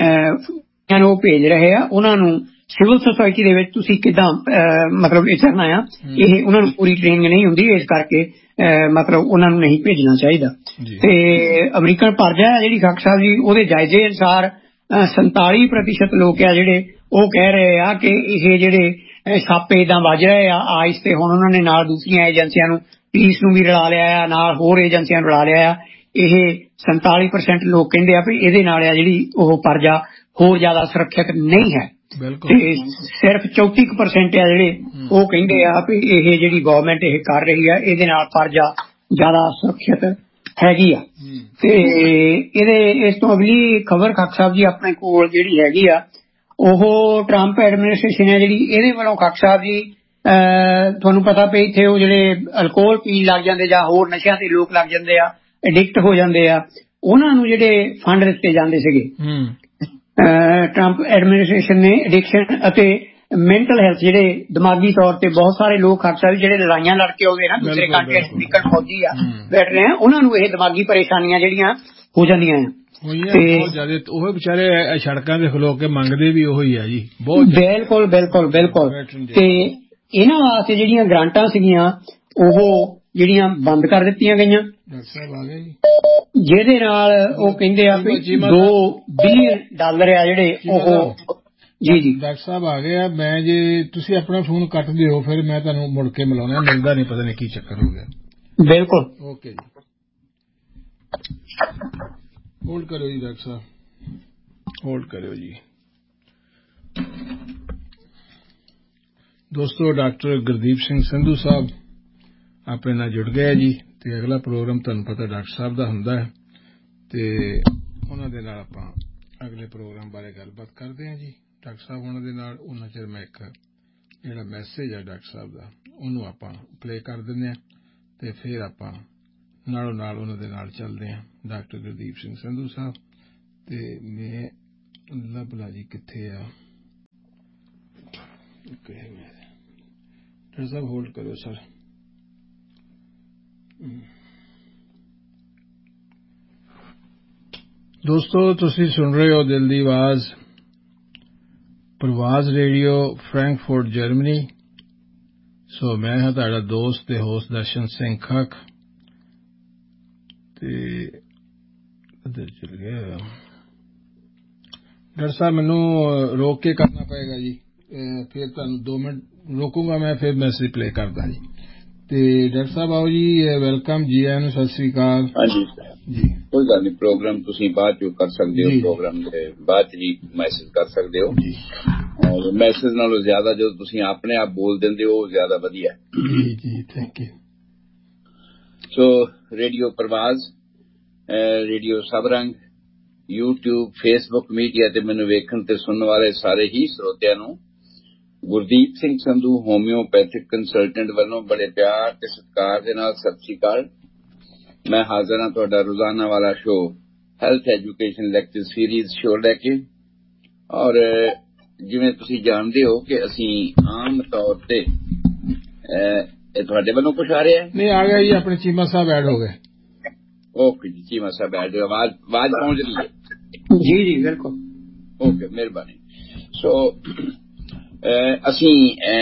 ਉਹ ਭੇਜ ਰਹੇ ਆ ਉਹਨਾਂ ਨੂੰ ਸਿਵਲ ਸੁਸਾਇਟੀ ਦੇ ਵਿੱਚ ਤੁਸੀਂ ਕਿੱਦਾਂ ਮਤਲਬ ਇਹ ਕਰਨਾ ਆ ਇਹ ਉਹਨਾਂ ਨੂੰ ਪੂਰੀ ਟ੍ਰੇਨਿੰਗ ਨਹੀਂ ਹੁੰਦੀ ਇਸ ਕਰਕੇ ਮਤਲਬ ਉਹਨਾਂ ਨੂੰ ਨਹੀਂ ਭੇਜਣਾ ਚਾਹੀਦਾ। ਤੇ ਅਮਰੀਕਨ ਪਰਜਾ ਜਿਹੜੀ ਖਾਕ ਸਾਹਿਬ ਜੀ ਉਹਦੇ ਜਾਇਜ਼ੇ ਅਨੁਸਾਰ ਸੰਤਾਲੀ ਪ੍ਰਤੀਸ਼ਤ ਲੋਕ ਆ ਜਿਹੜੇ ਉਹ ਕਹਿ ਰਹੇ ਆ ਕਿ ਇਹ ਜਿਹੜੇ ਸੱਪ ਏਦਾਂ ਵੱਜ ਰਹੇ ਆ ਆਈਸ ਤੇ ਹੁਣ ਉਹਨਾਂ ਨੇ ਨਾਲ ਦੂਸਰੀਆਂ ਏਜੰਸੀਆਂ ਨੂੰ ਪੁਲਿਸ ਨੂੰ ਵੀ ਰਲਾ ਲਿਆ ਆ ਨਾਲ ਹੋਰ ਏਜੰਸੀਆਂ ਨੂੰ ਰਲਾ ਲਿਆ ਆ। ਇਹ ਸੰਤਾਲੀ ਪਰਸੈਂਟ ਲੋਕ ਕਹਿੰਦੇ ਆ ਵੀ ਇਹਦੇ ਨਾਲ ਆ ਜਿਹੜੀ ਉਹ ਪਰਜਾ ਹੋਰ ਜ਼ਿਆਦਾ ਸੁਰੱਖਿਅਤ ਨਹੀਂ ਹੈ ਤੇ ਸਿਰਫ ਚੌਤੀ ਕੁ ਪਰਸੈਂਟ ਆ ਜਿਹੜੇ ਉਹ ਕਹਿੰਦੇ ਆ ਵੀ ਇਹ ਜਿਹੜੀ ਗਵਰਨਮੈਂਟ ਇਹ ਕਰ ਰਹੀ ਆ ਇਹਦੇ ਨਾਲ ਪਰਜਾ ਜ਼ਿਆਦਾ ਸੁਰੱਖਿਅਤ ਹੈਗੀ ਆ। ਤੇ ਇਹਦੇ ਇਸ ਤੋਂ ਅਗਲੀ ਖਬਰ ਖਾਕ ਸਾਹਿਬ ਜੀ ਆਪਣੇ ਕੋਲ ਜਿਹੜੀ ਹੈਗੀ ਆ ਉਹ ਟਰੰਪ ਐਡਮਿਨਿਸਟ੍ਰੇਸ਼ਨ ਹੈ ਜਿਹੜੀ ਇਹਦੇ ਵੱਲੋਂ ਖਾਕ ਸਾਹਿਬ ਜੀ ਤੁਹਾਨੂੰ ਪਤਾ ਪਈ ਇੱਥੇ ਉਹ ਜਿਹੜੇ ਅਲਕੋਹਲ ਪੀਣ ਲੱਗ ਜਾਂਦੇ ਜਾਂ ਹੋਰ ਨਸ਼ਿਆਂ ਤੇ ਲੋਕ ਲੱਗ ਜਾਂਦੇ ਆ ਐਡਿਕਟ ਹੋ ਜਾਂਦੇ ਆ ਉਹਨਾਂ ਨੂੰ ਜਿਹੜੇ ਫੰਡ ਦਿੱਤੇ ਜਾਂਦੇ ਸੀਗੇ ਟਰੰਪ ਐਡਮਿਨਿਸਟ੍ਰੇਸ਼ਨ ਨੇ ਐਡਿਕਸ਼ਨ ਅਤੇ ਮੈਂਟਲ ਹੈਲਥ ਜਿਹੜੇ ਦਿਮਾਗੀ ਤੌਰ ਤੇ ਬਹੁਤ ਸਾਰੇ ਲੋਕ ਖਾਕ ਸਾਹਿਬ ਜਿਹੜੇ ਲੜਾਈਆਂ ਲੜ ਕੇ ਆਉਂਦੇ ਨਾ ਦੂਸਰੇ ਕੰਟਰੀਆਂ ਅਮਰੀਕਨ ਫੌਜੀ ਆ ਬੈਠ ਰਹੇ ਆ ਉਹਨਾਂ ਨੂੰ ਇਹ ਦਿਮਾਗੀ ਪਰੇਸ਼ਾਨੀਆਂ ਜਿਹੜੀਆਂ ਹੋ ਜਾਂਦੀਆਂ ਆ ਉਹ ਵਿਚਾਰੇ ਸੜਕਾਂ ਤੇ ਖਲੋ ਕੇ ਮੰਗਦੇ ਵੀ ਉਹੀ ਆ ਜੀ ਬਹੁਤ ਬਿਲਕੁਲ ਬਿਲਕੁਲ ਬਿਲਕੁਲ। ਤੇ ਇਹਨਾਂ ਵਾਸਤੇ ਜਿਹੜੀਆਂ ਗ੍ਰਾਂਟਾਂ ਸੀਗੀਆਂ ਉਹ ਜਿਹੜੀਆਂ ਬੰਦ ਕਰ ਦਿੱਤੀਆਂ ਗਈਆਂ ਜਿਹਦੇ ਨਾਲ ਉਹ ਕਹਿੰਦੇ ਆ ਵੀ ਦੋ ਬਿਲੀਅਨ ਡਾਲਰ ਆ ਜਿਹੜੇ ਉਹ ਜੀ ਜੀ ਡਾਕਟਰ ਸਾਹਿਬ ਆ ਗਏ ਆ। ਮੈਂ ਜੇ ਤੁਸੀਂ ਆਪਣਾ ਫੋਨ ਕੱਟ ਦਿਓ ਫਿਰ ਮੈਂ ਤੁਹਾਨੂੰ ਮੁੜ ਕੇ ਮਿਲਾਉਣਾ ਮਿਲਦਾ ਨਹੀਂ ਪਤਾ ਨਹੀਂ ਕੀ ਚੱਕਰ ਹੋ ਗਿਆ। ਬਿਲਕੁਲ ਓਕੇ ਜੀ ਹੋਲਡ ਕਰਿਓ ਜੀ ਡਾਕਟਰ ਸਾਹਿਬ ਹੋਲਡ ਕਰਿਓ ਜੀ। ਦੋਸਤੋ ਡਾਕਟਰ ਗੁਰਦੀਪ ਸਿੰਘ ਸੰਧੂ ਸਾਹਿਬ ਆਪਣੇ ਨਾਲ ਜੁੜ ਗਏ ਜੀ ਤੇ ਅਗਲਾ ਪ੍ਰੋਗਰਾਮ ਤੁਹਾਨੂੰ ਪਤਾ ਡਾਕਟਰ ਸਾਹਿਬ ਦਾ ਹੁੰਦਾ ਹੈ ਤੇ ਉਹਨਾਂ ਦੇ ਨਾਲ ਆਪਾਂ ਅਗਲੇ ਪ੍ਰੋਗਰਾਮ ਬਾਰੇ ਗੱਲਬਾਤ ਕਰਦੇ ਹਾਂ ਜੀ। ਡਾਕਟਰ ਸਾਹਿਬ ਉਹਨਾਂ ਦੇ ਨਾਲ ਉਹਨਾਂ ਚਿਰ ਮੈਂ ਇੱਕ ਜਿਹੜਾ ਮੈਸੇਜ ਹੈ ਡਾਕਟਰ ਸਾਹਿਬ ਦਾ ਉਹਨੂੰ ਆਪਾਂ ਪਲੇ ਕਰ ਦਿੰਦੇ ਹਾਂ ਤੇ ਫਿਰ ਆਪਾਂ ਨਾਲੋਂ ਨਾਲ ਉਹਨਾਂ ਦੇ ਨਾਲ ਚੱਲਦੇ ਹਾਂ। ਡਾਕਟਰ ਗੁਰਦੀਪ ਸਿੰਘ ਸੰਧੂ ਸਾਹਿਬ ਤੇ ਮੈਂ ਲੱਭਲਾ ਜੀ ਕਿੱਥੇ ਆ ਡਾਕਟਰ ਸਾਹਿਬ ਹੋਲਡ ਕਰੋ ਸਰ। ਦੋਸਤੋ, ਤੁਸੀਂ ਸੁਣ ਰਹੇ ਹੋ ਦਿਲ ਦੀ ਆਵਾਜ਼, ਪ੍ਰਵਾਜ਼ ਰੇਡੀਓ, ਫਰੈਂਕਫਰਟ, ਜਰਮਨੀ। ਸੋ ਮੈਂ ਹਾਂ ਤੁਹਾਡਾ ਦੋਸਤ ਤੇ ਹੋਸਟ ਦਰਸ਼ਨ ਸਿੰਘ ਖੱਖ ਤੇ ਇੱਧਰ ਚਲ ਗਿਆ ਡਾਕਟਰ ਸਾਹਿਬ। ਮੈਨੂੰ ਰੋਕ ਕੇ ਕਰਨਾ ਪਏਗਾ ਜੀ, ਫਿਰ ਤੁਹਾਨੂੰ ਦੋ ਮਿੰਟ ਰੋਕੂਗਾ ਮੈਂ, ਫਿਰ ਮੈਸੇਜ ਪਲੇ ਕਰਦਾ ਜੀ। ਤੇ ਡਾਕਟਰ ਸਾਹਿਬ ਆਓ ਜੀ, ਵੈਲਕਮ ਜੀ, ਆਇਆਂ ਨੂੰ, ਸਤਿ ਸ੍ਰੀ ਅਕਾਲ। ਹਾਂਜੀ ਜੀ, ਕੋਈ ਗੱਲ ਨਹੀਂ। ਪ੍ਰੋਗਰਾਮ ਤੁਸੀਂ ਬਾਅਦ ਚ ਕਰ ਸਕਦੇ ਹੋ, ਪ੍ਰੋਗਰਾਮ ਦੇ ਬਾਅਦ ਹੀ ਮੈਸੇਜ ਕਰ ਸਕਦੇ ਹੋ। ਔਰ ਮੈਸੇਜ ਨਾਲੋਂ ਜ਼ਿਆਦਾ ਜਦੋਂ ਤੁਸੀਂ ਆਪਣੇ ਆਪ ਬੋਲ ਦਿੰਦੇ ਹੋ ਉਹ ਜ਼ਿਆਦਾ ਵਧੀਆ। ਜੀ ਜੀ, thank you. So radio ਪ੍ਰਵਾਜ਼, radio ਸਬਰੰਗ, YouTube, Facebook media ਤੇ ਮੈਨੂੰ ਵੇਖਣ ਤੇ ਸੁਣਨ ਵਾਲੇ ਸਾਰੇ ਹੀ ਸਰੋਤਿਆਂ ਨੂੰ ਗੁਰਦੀਪ ਸਿੰਘ ਸੰਧੂ ਹੋਮਿਓਪੈਥਿਕ ਕੰਸਲਟੈਂਟ ਵੱਲੋਂ ਬੜੇ ਪਿਆਰ ਤੇ ਸਤਿਕਾਰ ਦੇ ਨਾਲ ਸਤਿ ਸ੍ਰੀ ਅਕਾਲ। ਮੈਂ ਹਾਜ਼ਰ ਹਾਂ ਤੁਹਾਡਾ ਰੋਜ਼ਾਨਾ ਵਾਲਾ show health education lecture series show ਲੈ ਕੇ। ਔਰ ਜਿਵੇਂ ਤੁਸੀਂ ਜਾਣਦੇ ਹੋ ਕਿ ਅਸੀਂ ਆਮ ਤੌਰ ਤੇ ਇਹ ਤੁਹਾਡੇ ਵੱਲੋਂ ਕੁਛ ਆ ਰਿਹਾ? ਨਹੀਂ, ਆ ਗਿਆ ਜੀ, ਆਪਣੇ ਚੀਮਾ ਸਾਹਿਬ ਐਡ ਹੋ ਗਏ। ਓਕੇ ਜੀ, ਚੀਮਾ ਸਾਹਿਬ ਐਡ, ਆਵਾਜ਼ ਆਵਾਜ਼ ਪਹੁੰਚ ਰਹੀ ਹੈ? ਜੀ ਜੀ ਬਿਲਕੁਲ। ਓਕੇ, ਮਿਹਰਬਾਨੀ। ਸੋ ਅਸੀਂ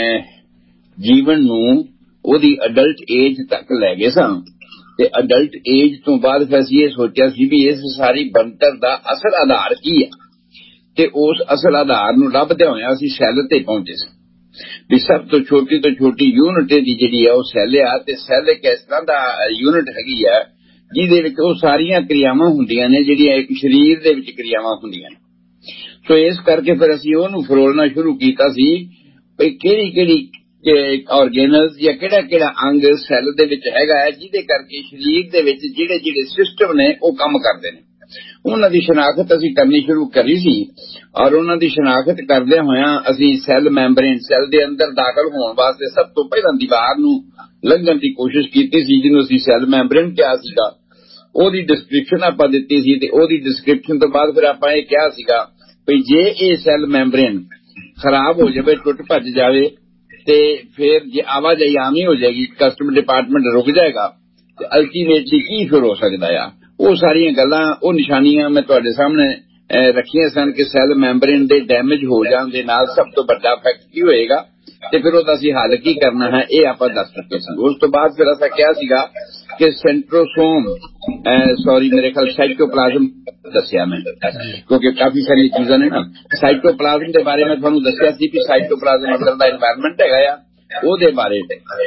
ਜੀਵਨ ਨੂੰ ਉਹਦੀ ਅਡਲਟ ਏਜ ਤੱਕ ਲੈ ਗਏ ਸਾਂ ਤੇ ਅਡਲਟ ਏਜ ਤੋਂ ਬਾਅਦ ਫਿਰ ਅਸੀਂ ਇਹ ਸੋਚਿਆ ਸੀ ਵੀ ਇਸ ਸਾਰੀ ਬਣਤਰ ਦਾ ਅਸਲ ਆਧਾਰ ਕੀ ਹੈ, ਤੇ ਉਸ ਅਸਲ ਆਧਾਰ ਨੂੰ ਲੱਭਦੇ ਹੋਇਆ ਅਸੀਂ ਸੈੱਲ ਤੇ ਪਹੁੰਚੇ ਸਾਂ ਵੀ ਸਭ ਤੋਂ ਛੋਟੀ ਤੋਂ ਛੋਟੀ ਯੂਨਿਟ ਦੀ ਜਿਹੜੀ ਆ ਉਹ ਸੈੱਲ ਆ। ਤੇ ਸੈੱਲ ਇੱਕ ਇਸ ਤਰ੍ਹਾਂ ਦਾ ਯੂਨਿਟ ਹੈਗੀ ਆ ਜਿਹਦੇ ਵਿੱਚ ਉਹ ਸਾਰੀਆਂ ਕਿਰਿਆਵਾਂ ਹੁੰਦੀਆਂ ਨੇ ਜਿਹੜੀਆਂ ਇੱਕ ਸਰੀਰ ਦੇ ਵਿੱਚ ਕਿਰਿਆਵਾਂ ਹੁੰਦੀਆਂ ਨੇ। ਸੋ ਇਸ ਕਰਕੇ ਫਿਰ ਅਸੀਂ ਉਹਨੂੰ ਫਰੋਲਣਾ ਸ਼ੁਰੂ ਕੀਤਾ ਸੀ ਵੀ ਕਿਹੜੀ ਕਿਹੜੀ ਆਰਗੇਨਲਸ ਜਾਂ ਕਿਹੜਾ ਕਿਹੜਾ ਅੰਗ ਸੈੱਲ ਦੇ ਵਿੱਚ ਹੈਗਾ ਹੈ ਜਿਹਦੇ ਕਰਕੇ ਸਰੀਰ ਦੇ ਵਿੱਚ ਜਿਹੜੇ ਜਿਹੜੇ ਸਿਸਟਮ ਨੇ ਉਹ ਕੰਮ ਕਰਦੇ ਨੇ। ਉਹਨਾਂ ਦੀ ਸ਼ਨਾਖਤ ਅਸੀਂ ਕਰਨੀ ਸ਼ੁਰੂ ਕਰੀ ਸੀ ਔਰ ਉਹਨਾਂ ਦੀ ਸ਼ਨਾਖਤ ਕਰਦਿਆਂ ਹੋਇਆਂ ਅਸੀਂ ਸੈੱਲ ਮੈਂਬਰੇਨ, ਸੈੱਲ ਦੇ ਅੰਦਰ ਦਾਖਲ ਹੋਣ ਵਾਸਤੇ ਸਭ ਤੋਂ ਪਹਿਲਾਂ ਦੀਵਾਰ ਨੂੰ ਲੰਘਣ ਦੀ ਕੋਸ਼ਿਸ਼ ਕੀਤੀ ਸੀ ਜਿਹਨੂੰ ਅਸੀਂ ਸੈੱਲ ਮੈਂਬਰੇਨ ਕਿਹਾ ਸੀਗਾ। ਉਹਦੀ ਡਿਸਕ੍ਰਿਪਸ਼ਨ ਆਪਾਂ ਦਿੱਤੀ ਸੀ ਤੇ ਉਹਦੀ ਡਿਸਕ੍ਰਿਪਸ਼ਨ ਤੋਂ ਬਾਅਦ ਫਿਰ ਆਪਾਂ ਇਹ ਕਿਹਾ ਸੀਗਾ ਵੀ ਜੇ ਇਹ ਸੈੱਲ ਮੈਂਬਰੇਨ ਖਰਾਬ ਹੋ ਜਾਵੇ, ਟੁੱਟ ਭੱਜ ਜਾਵੇ ਤੇ ਫਿਰ ਜੇ ਆਵਾਜਾਈ ਆਮ ਹੀ ਹੋ ਜਾਏਗੀ, ਕਸਟਮ ਡਿਪਾਰਟਮੈਂਟ ਰੁਕ ਜਾਏਗਾ ਤੇ ਅਲਟੀਮੇਟਲੀ ਕੀ ਫਿਰ ਹੋ ਸਕਦਾ ਆ। ਉਹ ਸਾਰੀਆਂ ਗੱਲਾਂ, ਉਹ ਨਿਸ਼ਾਨੀਆਂ ਮੈਂ ਤੁਹਾਡੇ ਸਾਹਮਣੇ ਰੱਖੀਆਂ ਸਨ ਕਿ ਸੈੱਲ ਮੈਂਬਰੇਨ ਦੇ ਡੈਮੇਜ ਹੋ ਜਾਣ ਦੇ ਨਾਲ ਸਭ ਤੋਂ ਵੱਡਾ ਇਫੈਕਟ ਕੀ ਹੋਏਗਾ ਤੇ ਫਿਰ ਉਹਦਾ ਅਸੀਂ ਹੱਲ ਕੀ ਕਰਨਾ ਹੈ, ਇਹ ਆਪਾਂ ਦੱਸ ਚੁੱਕੇ ਸੀ। ਉਸ ਤੋਂ ਬਾਅਦ ਫਿਰ ਅਸੀਂ ਕਿਹਾ ਸੀਗਾ ਕਿ ਸੈਂਟਰੋਸੋਮ, ਸੌਰੀ ਮੇਰੇ ਖਿਆਲ ਸਾਈਟੋਪਲਾਜ਼ਮ ਦੱਸਿਆ ਮੈਂ, ਕਿਉਂਕਿ ਕਾਫੀ ਸਾਰੀਆਂ ਚੀਜ਼ਾਂ ਨੇ ਨਾ। ਸਾਈਟੋਪਲਾਜ਼ਮ ਦੇ ਬਾਰੇ ਮੈਂ ਤੁਹਾਨੂੰ ਦੱਸਿਆ ਸੀ ਕਿ ਸਾਈਟੋਪਲਾਜ਼ਮ ਅੰਦਰ ਦਾ ਇਨਵਾਇਰਨਮੈਂਟ ਹੈਗਾ ਆ। ਉਹਦੇ ਬਾਰੇ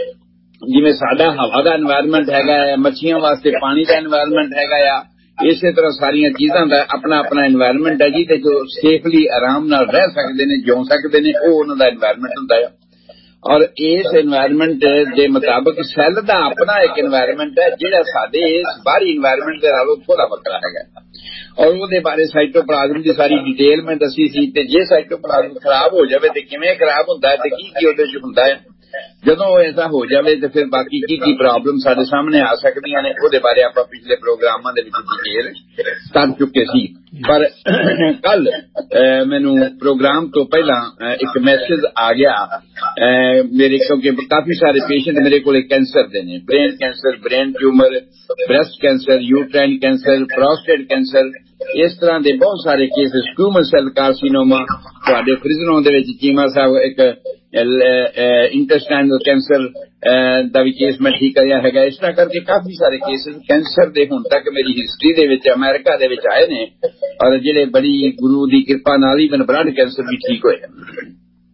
ਜਿਵੇਂ ਸਾਡਾ ਹਵਾ ਦਾ ਇਨਵਾਇਰਨਮੈਂਟ ਹੈਗਾ ਹੈ, ਮੱਛੀਆਂ ਵਾਸਤੇ ਪਾਣੀ ਦਾ ਇਨਵਾਇਰਨਮੈਂਟ ਹੈਗਾ ਆ, ਇਸੇ ਤਰ੍ਹਾਂ ਸਾਰੀਆਂ ਚੀਜ਼ਾਂ ਦਾ ਆਪਣਾ ਆਪਣਾ ਇਨਵਾਇਰਨਮੈਂਟ ਹੈ ਜੀ। ਤੇ ਜੋ ਸੇਫਲੀ ਆਰਾਮ ਨਾਲ ਰਹਿ ਸਕਦੇ ਨੇ, ਜਿਉ ਸਕਦੇ ਨੇ, ਉਹ ਉਹਨਾਂ ਦਾ ਇਨਵਾਇਰਨਮੈਂਟ ਹੁੰਦਾ ਹੈ। ਔਰ ਇਸ ਇਨਵਾਇਰਨਮੈਂਟ ਦੇ ਮੁਤਾਬਕ ਸੈੱਲ ਦਾ ਆਪਣਾ ਇੱਕ ਇਨਵਾਇਰਨਮੈਂਟ ਹੈ ਜਿਹੜਾ ਸਾਡੇ ਇਸ ਬਾਹਰੀ ਇਨਵਾਇਰਨਮੈਂਟ ਦੇ ਨਾਲੋਂ ਥੋੜਾ ਵੱਖਰਾ ਹੈਗਾ। ਔਰ ਉਹਦੇ ਬਾਰੇ ਸਾਈਟੋਪਲਾਜ਼ਮ ਦੀ ਸਾਰੀ ਡਿਟੇਲ ਮੈਂ ਦੱਸੀ ਸੀ। ਤੇ ਜੇ ਸਾਈਟੋਪਲਾਜ਼ਮ ਖਰਾਬ ਹੋ ਜਾਵੇ ਤੇ ਕਿਵੇਂ ਖਰਾਬ ਹੁੰਦਾ ਹੈ ਤੇ ਕੀ ਕੀ ਉਹਦੇ ਚ ਹੁੰਦਾ ਹੈ, ਜਦੋਂ ਐਸਾ ਹੋ ਜਾਵੇ ਤੇ ਫਿਰ ਬਾਕੀ ਕੀ ਕੀ ਪ੍ਰੋਬਲਮ ਸਾਡੇ ਸਾਹਮਣੇ ਆ ਸਕਦੀਆਂ ਨੇ, ਉਹਦੇ ਬਾਰੇ ਆਪਾਂ ਪਿਛਲੇ ਪ੍ਰੋਗਰਾਮਾਂ ਦੇ ਵਿੱਚ ਡਿਟੇਲ ਕਰ ਚੁੱਕੇ ਸੀ। ਪਰ ਕੱਲ ਮੈਨੂੰ ਪ੍ਰੋਗਰਾਮ ਤੋਂ ਪਹਿਲਾਂ ਇੱਕ ਮੈਸੇਜ ਆ ਗਿਆ ਮੇਰੇ, ਕਿਉਂਕਿ ਕਾਫੀ ਸਾਰੇ ਪੇਸ਼ੈਂਟ ਮੇਰੇ ਕੋਲ ਕੈਂਸਰ ਦੇ ਨੇ, brain cancer, brain tumour, breast cancer, ਯੂਟਰਾਈਨ cancer, prostate cancer, ਇਸ ਤਰ੍ਹਾਂ ਦੇ ਬਹੁਤ ਸਾਰੇ ਕੇਸਿਸ, ਹਿਊਮਨ ਸੈੱਲ ਕਾਰਸੀਨੋਮਾ, ਤੁਹਾਡੇ ਫ੍ਰਿਜ਼ਨੋ ਦੇ ਵਿੱਚ ਚੀਮਾ ਸਾਹਿਬ ਇੱਕ ਇੰਟੈਸਟਾਈਨਲ ਕੈਂਸਰ ਦਾ ਵੀ ਕੇਸ ਮੈਂ ਠੀਕ ਕਰਿਆ ਹੈਗਾ। ਇਸ ਤਰ੍ਹਾਂ ਕਰਕੇ ਕਾਫੀ ਸਾਰੇ ਕੇਸਿਸ ਕੈਂਸਰ ਦੇ ਹੁਣ ਤੱਕ ਮੇਰੀ ਹਿਸਟਰੀ ਦੇ ਵਿੱਚ ਅਮਰੀਕਾ ਦੇ ਵਿੱਚ ਆਏ ਨੇ ਔਰ ਜਿਹੜੇ ਬੜੀ ਗੁਰੂ ਦੀ ਕਿਰਪਾ ਨਾਲ ਹੀ ਮੈਨੂੰ ਬਲੱਡ ਕੈਂਸਰ ਵੀ ਠੀਕ ਹੋਇਆ।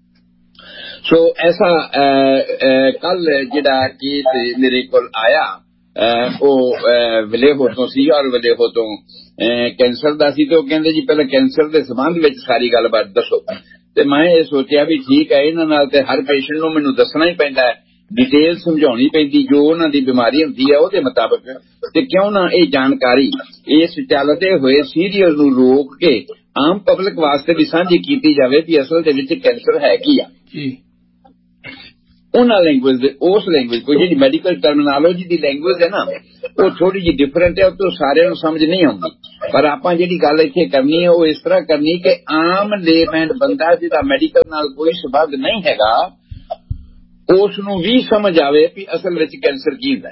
ਸੋ ਐਸਾ ਕੱਲ ਜਿਹੜਾ ਕੇਸ ਮੇਰੇ ਕੋਲ ਆਇਆ ਉਹ ਵਲੇਹੋ ਤੋਂ ਸੀ ਔਰ ਵਲੇਹੋ ਤੋਂ ਕੈਂਸਰ ਦਾ ਸੀ। ਤੇ ਉਹ ਕਹਿੰਦੇ ਜੀ ਪਹਿਲਾਂ ਕੈਂਸਰ ਦੇ ਸੰਬੰਧ ਵਿੱਚ ਸਾਰੀ ਗੱਲਬਾਤ ਦੱਸੋ। ਤੇ ਮੈਂ ਇਹ ਸੋਚਿਆ ਵੀ ਠੀਕ ਹੈ, ਇਹਨਾਂ ਨਾਲ ਤੇ ਹਰ ਪੇਸ਼ੈਂਟ ਨੂੰ ਮੈਨੂੰ ਦੱਸਣਾ ਹੀ ਪੈਂਦਾ ਹੈ, ਡਿਟੇਲ ਸਮਝਾਉਣੀ ਪੈਂਦੀ ਜੋ ਉਹਨਾਂ ਦੀ ਬਿਮਾਰੀ ਹੁੰਦੀ ਹੈ ਉਹਦੇ ਮੁਤਾਬਕ। ਤੇ ਕਿਉਂ ਨਾ ਇਹ ਜਾਣਕਾਰੀ ਇਸ ਚੱਲਦੇ ਹੋਏ ਸੀਰੀਅਲ ਨੂੰ ਰੋਕ ਕੇ ਆਮ ਪਬਲਿਕ ਵਾਸਤੇ ਵੀ ਸਾਂਝੀ ਕੀਤੀ ਜਾਵੇ ਵੀ ਅਸਲ ਦੇ ਵਿੱਚ ਕੈਂਸਰ ਹੈ ਕੀ ਆ। ਉਹਨਾਂ ਲੈਂਗੁਏਜ ਦੇ, ਉਸ ਲੈਂਗੁਏਜ ਕੋਈ ਜਿਹੜੀ ਮੈਡੀਕਲ ਟਰਮੀਨੋਲੋਜੀ ਦੀ ਲੈਂਗੁਏਜ ਹੈ ਨਾ ਉਹ ਥੋੜੀ ਜਿਹੀ ਡਿਫਰੈਂਟ ਹੈ, ਉਹ ਤੋਂ ਸਾਰਿਆਂ ਨੂੰ ਸਮਝ ਨਹੀਂ ਆਉਂਦੀ। ਪਰ ਆਪਾਂ ਜਿਹੜੀ ਗੱਲ ਇੱਥੇ ਕਰਨੀ ਹੈ ਉਹ ਇਸ ਤਰ੍ਹਾਂ ਕਰਨੀ ਕਿ ਆਮ ਲੇਮੈਨ ਬੰਦਾ ਜਿਹਦਾ ਮੈਡੀਕਲ ਨਾਲ ਕੋਈ ਸੰਬੰਧ ਨਹੀਂ ਹੈਗਾ ਉਸ ਨੂੰ ਵੀ ਸਮਝ ਆਵੇ ਵੀ ਅਸਲ ਵਿੱਚ ਕੈਂਸਰ ਕੀ ਹੁੰਦਾ ਹੈ।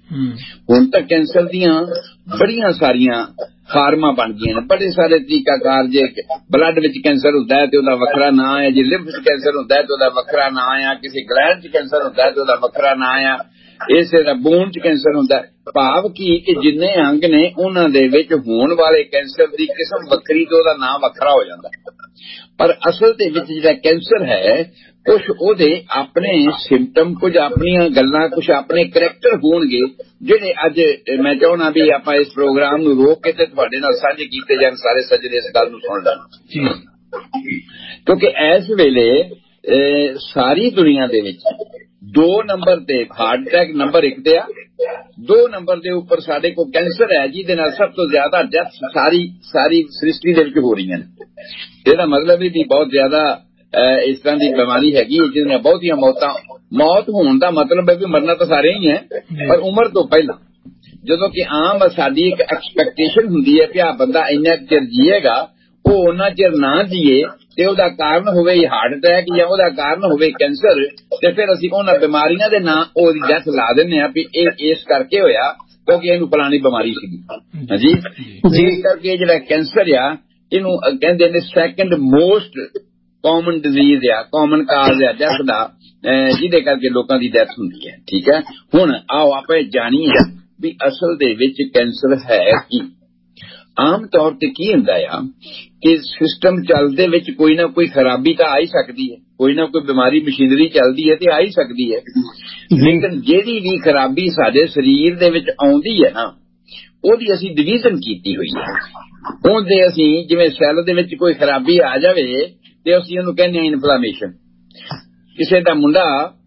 ਹੁਣ ਤਾਂ ਕੈਂਸਰ ਦੀਆਂ ਬੜੀਆਂ ਸਾਰੀਆਂ ਫਾਰਮਾਂ ਬਣ ਗਈਆਂ ਨੇ, ਬੜੇ ਸਾਰੇ ਤਰੀਕਾਕਾਰ। ਜੇ ਬਲੱਡ ਵਿੱਚ ਕੈਂਸਰ ਹੁੰਦਾ ਹੈ ਤੇ ਉਹਦਾ ਵੱਖਰਾ ਨਾਂ ਹੈ, ਜੇ ਲਿਵਰ ਚ ਕੈਂਸਰ ਹੁੰਦਾ ਹੈ ਤੇ ਉਹਦਾ ਵੱਖਰਾ ਨਾਂ ਆ, ਕਿਸੇ ਗਲੈਂਡ ਚ ਕੈਂਸਰ ਹੁੰਦਾ ਹੈ ਤੇ ਉਹਦਾ ਵੱਖਰਾ ਨਾਂ ਆ, ਇਸੇ ਦਾ ਬੋਨ ਚ ਕੈਂਸਰ ਹੁੰਦਾ। ਭਾਵ ਕੀ ਕਿ ਜਿੰਨੇ ਅੰਗ ਨੇ ਉਹਨਾਂ ਦੇ ਵਿੱਚ ਹੋਣ ਵਾਲੇ ਕੈਂਸਰ ਦੀ ਕਿਸਮ ਵੱਖਰੀ ਤੇ ਉਹਦਾ ਨਾਂ ਵੱਖਰਾ ਹੋ ਜਾਂਦਾ। ਪਰ ਅਸਲ ਦੇ ਵਿੱਚ ਜਿਹੜਾ ਕੈਂਸਰ ਹੈ, ਕੁਝ ਉਹਦੇ ਆਪਣੇ ਸਿੰਪਟਮ, ਕੁਝ ਆਪਣੀਆਂ ਗੱਲਾਂ, ਕੁਝ ਆਪਣੇ ਕਰੈਕਟਰ ਹੋਣਗੇ ਜਿਹੜੇ ਅੱਜ ਮੈਂ ਚਾਹੁੰਦਾ ਵੀ ਆਪਾਂ ਇਸ ਪ੍ਰੋਗਰਾਮ ਨੂੰ ਰੋਕ ਕੇ ਤੇ ਤੁਹਾਡੇ ਨਾਲ ਸਾਂਝੇ ਕੀਤੇ ਜਾਣ, ਸਾਰੇ ਸੱਜਣ ਇਸ ਗੱਲ ਨੂੰ ਸੁਣ ਲੈਣ। ਕਿਉਂਕਿ ਇਸ ਵੇਲੇ ਸਾਰੀ ਦੁਨੀਆ ਦੇ ਵਿੱਚ ਦੋ ਨੰਬਰ ਤੇ ਹਾਰਟ ਅਟੈਕ ਨੰਬਰ ਇੱਕ ਤੇ ਆ, ਦੋ ਨੰਬਰ ਦੇ ਉੱਪਰ ਸਾਡੇ ਕੋਲ ਕੈਂਸਰ ਹੈ, ਜਿਹਦੇ ਨਾਲ ਸਭ ਤੋਂ ਜ਼ਿਆਦਾ ਡੈਥ ਸਾਰੀ ਸਾਰੀ ਸ੍ਰਿਸ਼ਟੀ ਦੇ ਵਿੱਚ ਹੋ ਰਹੀਆਂ ਨੇ। ਇਹਦਾ ਮਤਲਬ ਇਹ ਵੀ ਬਹੁਤ ਜ਼ਿਆਦਾ ਇਸ ਤਰ੍ਹਾਂ ਦੀ ਬਿਮਾਰੀ ਹੈਗੀ ਜਿਹਦੇ ਨਾਲ ਬਹੁਤੀਆਂ ਮੌਤਾਂ। ਮੌਤ ਹੋਣ ਦਾ ਮਤਲਬ ਹੈ ਵੀ ਮਰਨਾ ਤਾਂ ਸਾਰੇ ਹੀ ਹੈ, ਪਰ ਉਮਰ ਤੋਂ ਪਹਿਲਾਂ। ਜਦੋਂ ਕਿ ਆਮ ਸਾਡੀ ਇੱਕ ਐਕਸਪੈਕਟੇਸ਼ਨ ਹੁੰਦੀ ਹੈ ਕਿ ਆਹ ਬੰਦਾ ਇੰਨਾ ਚਿਰ ਜੀਏਗਾ, ਉਹ ਉਹਨਾਂ ਚਿਰ ਨਾ ਜੀਏ ਤੇ ਉਹਦਾ ਕਾਰਨ ਹੋਵੇ ਹਾਰਟ ਅਟੈਕ ਜਾਂ ਉਹਦਾ ਕਾਰਨ ਹੋਵੇ ਕੈਂਸਰ, ਤੇ ਫਿਰ ਅਸੀਂ ਉਹਨਾਂ ਬਿਮਾਰੀਆਂ ਦੇ ਨਾਂ ਉਹਦੀ ਡੈਥ ਲਾ ਦਿੰਦੇ ਹਾਂ ਵੀ ਇਹ ਇਸ ਕਰਕੇ ਹੋਇਆ ਕਿਉਂਕਿ ਇਹਨੂੰ ਫਲਾਣੀ ਬਿਮਾਰੀ ਸੀਗੀ। ਹਾਂਜੀ, ਇਸ ਕਰਕੇ ਜਿਹੜਾ ਕੈਂਸਰ ਆ ਇਹਨੂੰ ਕਹਿੰਦੇ ਨੇ ਸੈਕੰਡ ਮੋਸਟ ਕਾਮਨ ਡਿਜ਼ੀਜ਼ ਆ, ਕਾਮਨ ਕਾਜ਼ ਆ ਡੈਥ ਦਾ, ਜਿਹਦੇ ਕਰਕੇ ਲੋਕਾਂ ਦੀ ਡੈਥ ਹੁੰਦੀ ਹੈ। ਠੀਕ ਹੈ, ਹੁਣ ਆਓ ਆਪਾਂ ਜਾਣੀਏ ਵੀ ਅਸਲ ਦੇ ਵਿੱਚ ਕੈਂਸਰ ਹੈ ਕੀ। ਆਮ ਤੌਰ ਤੇ ਕੀ ਹੁੰਦਾ ਆ ਕਿ ਸਿਸਟਮ ਚੱਲਦੇ ਵਿੱਚ ਕੋਈ ਨਾ ਕੋਈ ਖਰਾਬੀ ਤਾਂ ਆ ਹੀ ਸਕਦੀ ਹੈ, ਕੋਈ ਨਾ ਕੋਈ ਬਿਮਾਰੀ ਮਸ਼ੀਨਰੀ ਚੱਲਦੀ ਹੈ ਤੇ ਆ ਹੀ ਸਕਦੀ ਹੈ, ਲੇਕਿਨ ਜਿਹੜੀ ਵੀ ਖਰਾਬੀ ਸਾਡੇ ਸਰੀਰ ਦੇ ਵਿੱਚ ਆਉਂਦੀ ਹੈ ਨਾ, ਉਹਦੀ ਅਸੀਂ ਡਿਵੀਜ਼ਨ ਕੀਤੀ ਹੋਈ ਹੈ। ਉਹਦੇ ਅਸੀਂ ਜਿਵੇਂ ਸੈੱਲ ਦੇ ਵਿੱਚ ਕੋਈ ਖਰਾਬੀ ਆ ਜਾਵੇ ਤੇ ਅਸੀਂ ਉਹਨੂੰ ਕਹਿੰਦੇ ਹਾਂ ਇਨਫਲਾਮੇਸ਼ਨ। ਕਿਸੇ ਦਾ ਮੁੰਡਾ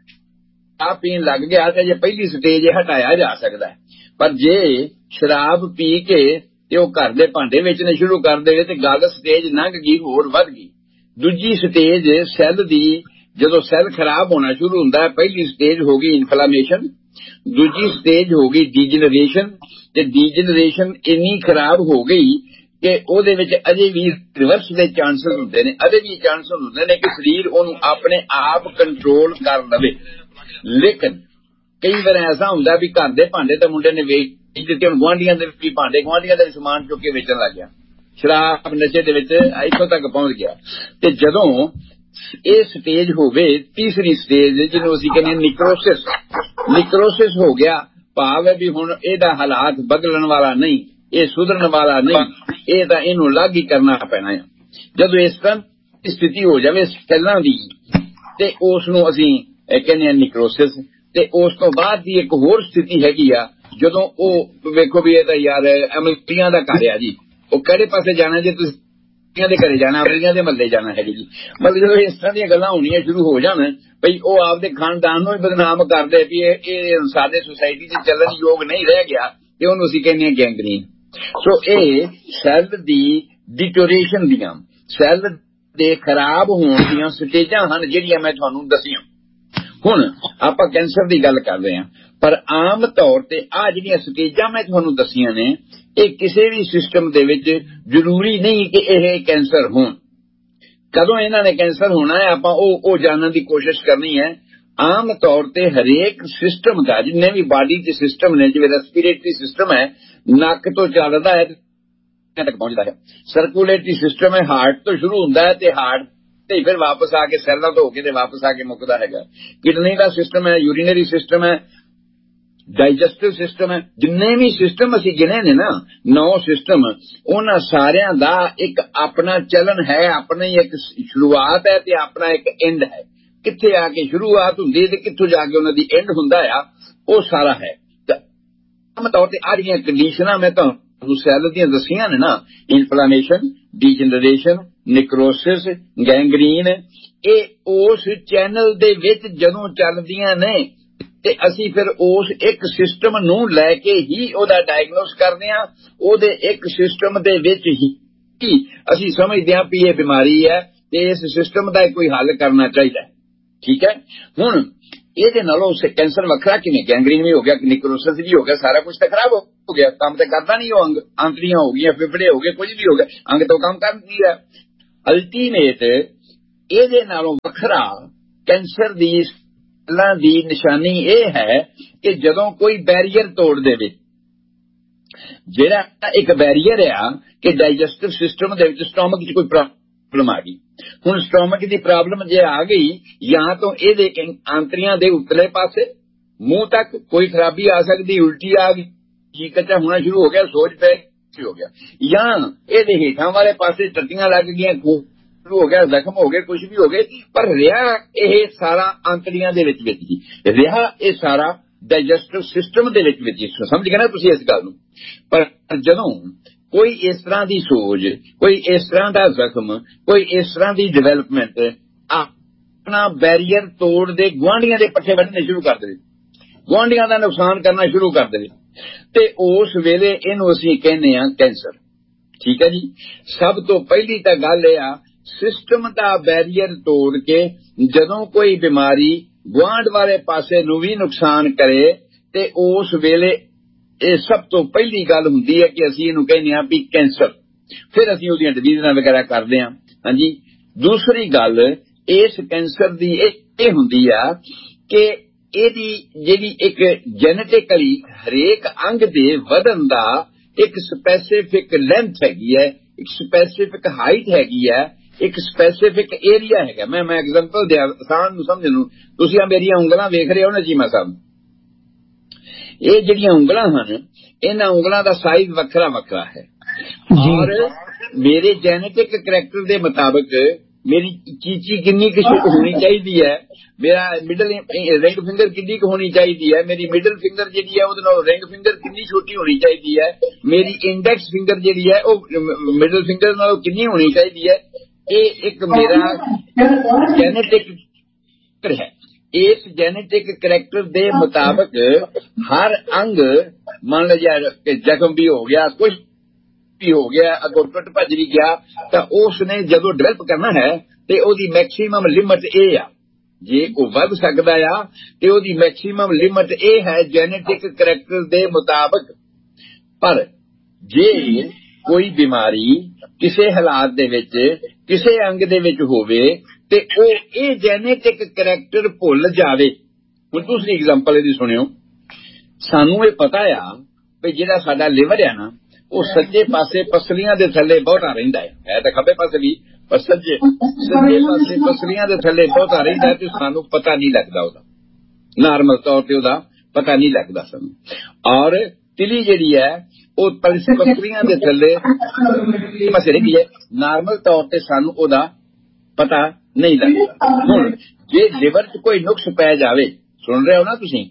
ਆ ਪੀਣ ਲੱਗ ਗਿਆ ਤੇ ਜੇ ਪਹਿਲੀ ਸਟੇਜ ਹਟਾਇਆ ਜਾ ਸਕਦਾ ਹੈ, ਪਰ ਜੇ ਸ਼ਰਾਬ ਪੀ ਕੇ ਤੇ ਉਹ ਘਰ ਦੇ ਭਾਂਡੇ ਵੇਚਣੇ ਸ਼ੁਰੂ ਕਰ ਦੇਵੇ ਤੇ ਗੱਲ ਸਟੇਜ ਲੰਘ ਗਈ, ਹੋਰ ਵੱਧ ਗਈ। ਦੂਜੀ ਸਟੇਜ ਸੈੱਲ ਦੀ, ਜਦੋਂ ਸੈੱਲ ਖਰਾਬ ਹੋਣਾ ਸ਼ੁਰੂ ਹੁੰਦਾ ਹੈ, ਪਹਿਲੀ ਸਟੇਜ ਹੋ ਗਈ ਇਨਫਲਾਮੇਸ਼ਨ, ਦੂਜੀ ਸਟੇਜ ਹੋ ਗਈ ਡੀਜਨਰੇਸ਼ਨ, ਤੇ ਡੀਜਨਰੇਸ਼ਨ ਇੰਨੀ ਖਰਾਬ ਹੋ ਗਈ ਕਿ ਉਹਦੇ ਵਿੱਚ ਅਜੇ ਵੀ ਰਿਵਰਸ ਦੇ ਚਾਂਸਸ ਹੁੰਦੇ ਨੇ, ਅਜੇ ਵੀ ਚਾਂਸਸ ਹੁੰਦੇ ਨੇ ਕਿ ਸਰੀਰ ਉਹਨੂੰ ਆਪਣੇ ਆਪ ਕੰਟਰੋਲ ਕਰ ਲਵੇ। ਲੇਕਿਨ ਕਈ ਵਾਰ ਐਸਾ ਹੁੰਦਾ ਵੀ ਘਰ ਦੇ ਭਾਂਡੇ ਤਾਂ ਮੁੰਡੇ ਨੇ ਵੇਚ ਦਿੱਤੇ, ਹੁਣ ਗੁਆਂਢੀਆਂ ਦੇ ਵੀ ਭਾਂਡੇ, ਗੁਆਂਢੀਆਂ ਦਾ ਸਮਾਨ ਚੁੱਕ ਕੇ ਵੇਚਣ ਲੱਗ ਗਿਆ, ਸ਼ਰਾਬ ਨਸ਼ੇ ਦੇ ਵਿੱਚ ਇੱਥੋਂ ਤੱਕ ਪਹੁੰਚ ਗਿਆ। ਤੇ ਜਦੋਂ ਇਹ ਸਟੇਜ ਹੋਵੇ, ਤੀਸਰੀ ਸਟੇਜ ਜਿਹਨੂੰ ਅਸੀਂ ਕਹਿੰਦੇ ਨਿਕਰੋਸਿਸ, ਨਿਕਰੋਸਿਸ ਹੋ ਗਿਆ, ਭਾਵ ਹੈ ਵੀ ਹੁਣ ਇਹਦਾ ਹਾਲਾਤ ਬਦਲਣ ਵਾਲਾ ਨਹੀਂ, ਇਹ ਸੁਧਰਨ ਵਾਲਾ ਨਹੀਂ, ਇਹ ਤਾਂ ਇਹਨੂੰ ਅਲੱਗ ਹੀ ਕਰਨਾ ਪੈਣਾ ਹੈ। ਜਦੋਂ ਇਸ ਤਰ੍ਹਾਂ ਦੀ ਸਥਿਤੀ ਹੋ ਜਾਵੇ ਸੈੱਲਾਂ ਦੀ, ਤੇ ਉਸ ਨੂੰ ਅਸੀਂ ਕਹਿੰਦੇ ਹਾਂ ਨਿਕਰੋਸਿਸ। ਤੇ ਉਸ ਤੋਂ ਬਾਅਦ ਦੀ ਇੱਕ ਹੋਰ ਸਥਿਤੀ ਹੈਗੀ ਆ, ਜਦੋਂ ਉਹ ਵੇਖੋ ਵੀ ਇਹ ਤਾਂ ਯਾਰ ਅਮਰੀਕੀਆਂ ਦਾ ਘਰ ਆ ਜੀ, ਉਹ ਕਿਹੜੇ ਪਾਸੇ ਜਾਣਾ ਜੇ ਤੁਸੀਂ ਦੇ ਘਰੇ ਜਾਣਾ, ਅਮਰੀਕੀਆਂ ਦੇ ਮਹੱਲੇ ਜਾਣਾ ਹੈਗੀ ਜੀ। ਮਤਲਬ ਜਦੋਂ ਇਸ ਤਰ੍ਹਾਂ ਦੀਆਂ ਗੱਲਾਂ ਹੋਣੀਆਂ ਸ਼ੁਰੂ ਹੋ ਜਾਣ ਬਈ ਉਹ ਆਪਦੇ ਖਾਨਦਾਨ ਨੂੰ ਹੀ ਬਦਨਾਮ ਕਰਦੇ ਵੀ ਇਹ ਇਹ ਸਾਡੇ ਸੁਸਾਇਟੀ 'ਚ ਚੱਲਣ ਯੋਗ ਨਹੀਂ ਰਹਿ ਗਿਆ, ਤੇ ਉਹਨੂੰ ਅਸੀਂ ਕਹਿੰਦੇ ਹਾਂ ਗੈਂਗਰੀਨ। ਸੋ ਇਹ ਸੈੱਲ ਦੀ ਡਿਟੋਰੇਸ਼ਨ ਦੀਆਂ, ਸੈੱਲ ਦੇ ਖਰਾਬ ਹੋਣ ਦੀਆਂ ਸਟੇਜਾਂ ਹਨ ਜਿਹੜੀਆਂ ਮੈਂ ਤੁਹਾਨੂੰ ਦੱਸੀਆਂ। ਹੁਣ ਆਪਾਂ ਕੈਂਸਰ ਦੀ ਗੱਲ ਕਰ ਰਹੇ ਹਾਂ, ਪਰ ਆਮ ਤੌਰ ਤੇ ਆਹ ਜਿਹੜੀਆਂ ਸਟੇਜਾਂ ਮੈਂ ਤੁਹਾਨੂੰ ਦੱਸੀਆਂ ਨੇ, ਇਹ ਕਿਸੇ ਵੀ ਸਿਸਟਮ ਦੇ ਵਿੱਚ ਜ਼ਰੂਰੀ ਨਹੀਂ ਕਿ ਇਹ ਕੈਂਸਰ ਹੋਣ। ਕਦੋਂ ਇਹਨਾਂ ਨੇ ਕੈਂਸਰ ਹੋਣਾ ਹੈ ਆਪਾਂ ਉਹ ਉਹ ਜਾਣਨ ਦੀ ਕੋਸ਼ਿਸ਼ ਕਰਨੀ ਹੈ। ਆਮ ਤੌਰ ਤੇ ਹਰੇਕ ਸਿਸਟਮ ਦਾ, ਜਿੰਨੇ ਵੀ ਬਾਡੀ ਦੇ ਸਿਸਟਮ ਨੇ, ਜਿਵੇਂ ਰੈਸਪੀਰੇਟਰੀ ਸਿਸਟਮ ਹੈ, ਨੱਕ ਤੋਂ ਚੱਲਦਾ ਹੈ ਤੱਕ ਪਹੁੰਚਦਾ ਹੈ। ਸਰਕੂਲੇਟਰੀ ਸਿਸਟਮ ਹੈ, ਹਾਰਟ ਤੋਂ ਸ਼ੁਰੂ ਹੁੰਦਾ ਹੈ ਤੇ ਹਾਰਟ ਤੇ ਫਿਰ ਵਾਪਸ ਆ ਕੇ ਸੈੱਲਾਂ ਤੋਂ ਹੋ ਕੇ ਤੇ ਵਾਪਸ ਆ ਕੇ ਮੁੱਕਦਾ ਹੈਗਾ। ਕਿਡਨੀ ਦਾ ਸਿਸਟਮ ਹੈ, ਯੂਰੀਨਰੀ ਸਿਸਟਮ ਹੈ, ਡਾਈਜੈਸਟਿਵ ਸਿਸਟਮ ਹੈ। ਜਿੰਨੇ ਵੀ ਸਿਸਟਮ ਅਸੀਂ ਗਿਣੇ ਨੇ ਨਾ, ਨੌ ਸਿਸਟਮ, ਉਹਨਾਂ ਸਾਰਿਆਂ ਦਾ ਇੱਕ ਆਪਣਾ ਚਲਨ ਹੈ, ਆਪਣੀ ਇੱਕ ਸ਼ੁਰੂਆਤ ਹੈ ਤੇ ਆਪਣਾ ਇੱਕ ਐਂਡ ਹੈ। ਕਿੱਥੇ ਆ ਕੇ ਸ਼ੁਰੂਆਤ ਹੁੰਦੀ ਤੇ ਕਿੱਥੋਂ ਜਾ ਕੇ ਉਹਨਾਂ ਦੀ ਐਂਡ ਹੁੰਦਾ ਆ, ਉਹ ਸਾਰਾ ਹੈ। ਆਮ ਤੌਰ ਤੇ ਆ ਜਿਹੜੀਆਂ ਕੰਡੀਸ਼ਨਾਂ ਮੈਂ ਤੁਹਾਨੂੰ ਸੈੱਲ ਦੀਆਂ ਦੱਸੀਆਂ ਨੇ ਨਾ, ਇਨਫਲਾਮੇਸ਼ਨ, ਡੀਜਨਰੇਸ਼ਨ, ਨਿਕਰੋਸਿਸ, ਗੈਂਗਰੀਨ, ਇਹ ਉਸ ਚੈਨਲ ਦੇ ਵਿੱਚ ਜਦੋਂ ਚੱਲਦੀਆਂ ਨੇ ਤੇ ਅਸੀਂ ਫਿਰ ਉਸ ਇੱਕ ਸਿਸਟਮ ਨੂੰ ਲੈ ਕੇ ਹੀ ਉਹਦਾ ਡਾਇਗਨੋਸ ਕਰਦੇ ਹਾਂ। ਉਹਦੇ ਇੱਕ ਸਿਸਟਮ ਦੇ ਵਿੱਚ ਹੀ ਅਸੀਂ ਸਮਝਦੇ ਹਾਂ ਵੀ ਇਹ ਬਿਮਾਰੀ ਹੈ ਤੇ ਇਸ ਸਿਸਟਮ ਦਾ ਕੋਈ ਹੱਲ ਕਰਨਾ ਚਾਹੀਦਾ। ਠੀਕ ਹੈ, ਹੁਣ ਇਹਦੇ ਨਾਲੋਂ ਕੈਂਸਰ ਵੱਖਰਾ ਕਿਵੇਂ? ਗੈਂਗਰੀਨ ਵੀ ਹੋ ਗਿਆ, ਨਿਕਰੋਸਿਸ ਵੀ ਹੋ ਗਿਆ, ਸਾਰਾ ਕੁਝ ਤਾਂ ਖਰਾਬ ਹੋ ਗਿਆ, ਕੰਮ ਤਾਂ ਕਰਦਾ ਨਹੀਂ ਉਹ ਅੰਗ, ਆਂਤੜੀਆਂ ਹੋ ਗਈਆਂ, ਫੇਫੜੇ ਹੋ ਗਏ, ਕੁਝ ਵੀ ਹੋ ਗਿਆ, ਅੰਗ ਤੋਂ ਕੰਮ ਕਰ ਨਹੀਂ ਰਿਹਾ। ਅਲਟੀਮੇਟ ਇਹਦੇ ਨਾਲੋਂ ਵੱਖਰਾ ਕੈਂਸਰ ਦੀ ਗੱਲਾਂ ਦੀ ਨਿਸ਼ਾਨੀ ਇਹ ਹੈ ਕਿ ਜਦੋਂ ਕੋਈ ਬੈਰੀਅਰ ਤੋੜ ਦੇਵੇ, ਜਿਹੜਾ ਇੱਕ ਬੈਰੀਅਰ ਆ ਕਿ ਡਾਈਜੈਸਟਿਵ ਸਿਸਟਮ ਦੇ ਵਿੱਚ ਸਟੋਮਕ 'ਚ ਕੋਈ ਪ੍ਰੋਬਲਮ ਆ ਗਈ। ਹੁਣ ਸਟੋਮਕ ਦੀ ਪ੍ਰੋਬਲਮ ਜੇ ਆ ਗਈ, ਜਾਂ ਤਾਂ ਇਹਦੇ ਆਂਤੜੀਆਂ ਦੇ ਉਤਲੇ ਪਾਸੇ ਮੂੰਹ ਤੱਕ ਕੋਈ ਖਰਾਬੀ ਆ ਸਕਦੀ, ਉਲਟੀ ਆ ਗਈ, ਜੀ ਕੱਚਾ ਹੋਣਾ ਸ਼ੁਰੂ ਹੋ ਗਿਆ, ਸੋਜ ਪੈ ਹੋ ਗਿਆ, ਜਾਂ ਇਹਦੇ ਹੇਠਾਂ ਵਾਲੇ ਪਾਸੇ ਟੱਟੀਆਂ ਲੱਗ ਗਈਆਂ, ਸ਼ੁਰੂ ਹੋ ਗਿਆ, ਜ਼ਖਮ ਹੋ ਗਏ, ਕੁਝ ਵੀ ਹੋ ਗਏ, ਪਰ ਰਿਹਾ ਇਹ ਸਾਰਾ ਆਂਤੜੀਆਂ ਦੇ ਵਿੱਚ ਵਿੱਚ ਹੀ ਰਿਹਾ, ਇਹ ਸਾਰਾ ਡਾਈਜੈਸਟਿਵ ਸਿਸਟਮ ਦੇ ਵਿੱਚ ਵਿੱਚ ਸਮਝ ਗਏ ਨਾ ਤੁਸੀਂ ਇਸ ਗੱਲ ਨੂੰ। ਪਰ ਜਦੋਂ ਕੋਈ ਇਸ ਤਰ੍ਹਾਂ ਦੀ ਸੋਜ, ਕੋਈ ਇਸ ਤਰ੍ਹਾਂ ਦਾ ਜ਼ਖਮ, ਕੋਈ ਇਸ ਤਰ੍ਹਾਂ ਦੀ ਡਿਵੈਲਪਮੈਂਟ ਆਪਣਾ ਬੈਰੀਅਰ ਤੋੜ ਦੇ ਗੁਆਂਢੀਆਂ ਦੇ ਪੱਠੇ ਵੱਢਣੇ ਸ਼ੁਰੂ ਕਰ ਦੇਵੇ, ਗੁਆਂਢੀਆਂ ਦਾ ਨੁਕਸਾਨ ਕਰਨਾ ਸ਼ੁਰੂ ਕਰ ਦੇਵੇ, ਤੇ ਉਸ ਵੇਲੇ ਇਹਨੂੰ ਅਸੀਂ ਕਹਿੰਦੇ ਆ ਕੈਂਸਰ। ਠੀਕ ਹੈ ਜੀ। ਸਭ ਤੋਂ ਪਹਿਲੀ ਤਾਂ ਗੱਲ ਇਹ ਆ, ਸਿਸਟਮ ਦਾ ਬੈਰੀਅਰ ਤੋੜ ਕੇ ਜਦੋਂ ਕੋਈ ਬਿਮਾਰੀ ਗੁਆਂਢ ਵਾਲੇ ਪਾਸੇ ਨੂੰ ਵੀ ਨੁਕਸਾਨ ਕਰੇ, ਤੇ ਉਸ ਵੇਲੇ ਇਹ ਸਭ ਤੋਂ ਪਹਿਲੀ ਗੱਲ ਹੁੰਦੀ ਹੈ ਕਿ ਅਸੀਂ ਇਹਨੂੰ ਕਹਿੰਦੇ ਹਾਂ ਵੀ ਕੈਂਸਰ। ਫਿਰ ਅਸੀਂ ਉਹਦੀਆਂ ਡਿਵੀਜ਼ਨਾਂ ਵਗੈਰਾ ਕਰਦੇ ਹਾਂ। ਹਾਂਜੀ। ਦੂਸਰੀ ਗੱਲ ਇਸ ਕੈਂਸਰ ਦੀ ਇਹ ਹੁੰਦੀ ਆ ਕਿ ਇਹਦੀ ਜਿਹੜੀ ਇੱਕ ਜੈਨੇਟਿਕਲੀ ਹਰੇਕ ਅੰਗ ਦੇ ਵਧਣ ਦਾ ਇੱਕ ਸਪੈਸੀਫਿਕ ਲੈਂਥ ਹੈਗੀ ਹੈ, ਇੱਕ ਸਪੈਸੀਫਿਕ ਹਾਈਟ ਹੈਗੀ ਹੈ, ਇੱਕ ਸਪੈਸੀਫਿਕ ਏਰੀਆ ਹੈਗਾ। ਮੈਂ ਮੈਂ ਐਗਜ਼ਾਮਪਲ ਦਿਆਂ ਆਸਾਨ ਨੂੰ ਸਮਝਣ ਨੂੰ। ਤੁਸੀਂ ਆ ਮੇਰੀਆਂ ਉਂਗਲਾਂ ਵੇਖ ਰਹੇ ਹੋ ਨਾ ਚੀਮਾ ਸਾਹਿਬ, ਇਹ ਜਿਹੜੀਆਂ ਉਂਗਲਾਂ ਹਨ, ਇਹਨਾਂ ਉਂਗਲਾਂ ਦਾ ਸਾਈਜ਼ ਵੱਖਰਾ ਵੱਖਰਾ ਹੈ, ਔਰ ਮੇਰੇ ਜੈਨੇਟਿਕ ਕਰੈਕਟਰ ਦੇ ਮੁਤਾਬਕ ਮੇਰੀ ਚੀਚੀ ਕਿੰਨੀ ਕੁ ਹੋਣੀ ਚਾਹੀਦੀ ਹੈ, ਮੇਰਾ ਮਿਡਲ ਰਿੰਗ ਫਿੰਗਰ ਕਿੰਨੀ ਕੁ ਹੋਣੀ ਚਾਹੀਦੀ ਹੈ, ਮੇਰੀ ਮਿਡਲ ਫਿੰਗਰ ਜਿਹੜੀ ਹੈ ਉਹਦੇ ਨਾਲ ਰਿੰਗ ਫਿੰਗਰ ਕਿੰਨੀ ਛੋਟੀ ਹੋਣੀ ਚਾਹੀਦੀ ਹੈ, ਮੇਰੀ ਇੰਡੈਕਸ ਫਿੰਗਰ ਜਿਹੜੀ ਹੈ ਉਹ ਮਿਡਲ ਫਿੰਗਰ ਨਾਲੋਂ ਕਿੰਨੀ ਹੋਣੀ ਚਾਹੀਦੀ ਹੈ, ਇਹ ਇੱਕ ਮੇਰਾ ਜੈਨੇਟਿਕ ਹੈ। ਇਸ ਜੈਨੇਟਿਕ ਕਰੈਕਟਰ ਦੇ ਮੁਤਾਬਕ ਹਰ ਅੰਗ, ਮੰਨ ਲਿਆ ਜ਼ਖਮ ਵੀ ਹੋ ਗਿਆ, ਕੁਝ ਵੀ ਹੋ ਗਿਆ, ਅਗਰ ਟੁੱਟ ਭੱਜ ਵੀ ਗਿਆ, ਤਾਂ ਉਸ ਨੇ ਜਦੋਂ ਡਿਵੈਲਪ ਕਰਨਾ ਹੈ ਤੇ ਉਹਦੀ ਮੈਕਸਿਮਮ ਲਿਮਟ ਇਹ ਆ, ਜੇ ਉਹ ਵੱਧ ਸਕਦਾ ਆ ਤੇ ਉਹਦੀ ਮੈਕਸਿਮਮ ਲਿਮਟ ਇਹ ਹੈ ਜੈਨੇਟਿਕ ਕਰੈਕਟਰ ਦੇ ਮੁਤਾਬਕ। ਪਰ ਜੇ ਕੋਈ ਬਿਮਾਰੀ ਕਿਸੇ ਹਾਲਾਤ ਦੇ ਵਿੱਚ ਕਿਸੇ ਅੰਗ ਦੇ ਵਿੱਚ ਹੋਵੇ ਤੇ ਉਹ ਇਹ ਜੈਨੇਟਿਕ ਕਰੈਕਟਰ ਭੁੱਲ ਜਾਵੇ। ਹੁਣ ਦੂਸਰੀ ਐਗਜ਼ਾਮਪਲ ਇਹਦੀ ਸੁਣਿਓ। ਸਾਨੂੰ ਇਹ ਪਤਾ ਆ ਵੀ ਜਿਹੜਾ ਸਾਡਾ ਲਿਵਰ ਆ ਨਾ, ਉਹ ਸੱਜੇ ਪਾਸੇ ਪਸਲੀਆਂ ਦੇ ਥੱਲੇ ਬਹੁਤਾ ਰਹਿੰਦਾ ਹੈ, ਹੈ ਤਾਂ ਖੱਬੇ ਪਾਸੇ ਵੀ, ਪਰ ਸੱਜੇ ਸੱਜੇ ਪਾਸੇ ਪਸਲੀਆਂ ਦੇ ਥੱਲੇ ਬਹੁਤਾ ਰਹਿੰਦਾ, ਤੇ ਸਾਨੂੰ ਪਤਾ ਨਹੀਂ ਲੱਗਦਾ, ਉਹਦਾ ਨਾਰਮਲ ਤੌਰ ਤੇ ਉਹਦਾ ਪਤਾ ਨਹੀਂ ਲੱਗਦਾ ਸਾਨੂੰ। ਔਰ ਤਿਲੀ ਜਿਹੜੀ ਹੈ ਉਹ ਪਸਲੀਆਂ ਦੇ ਥੱਲੇ ਪਾਸੇ ਰਹਿੰਦੀ ਹੈ, ਨਾਰਮਲ ਤੌਰ ਤੇ ਸਾਨੂੰ ਉਹਦਾ ਪਤਾ ਨਹੀਂ ਲੱਗਦਾ। ਹੁਣ ਜੇ ਲਿਵਰ 'ਚ ਕੋਈ ਨੁਕਸ ਪੈ ਜਾਵੇ, ਸੁਣ ਰਹੇ ਹੋ ਨਾ ਤੁਸੀਂ,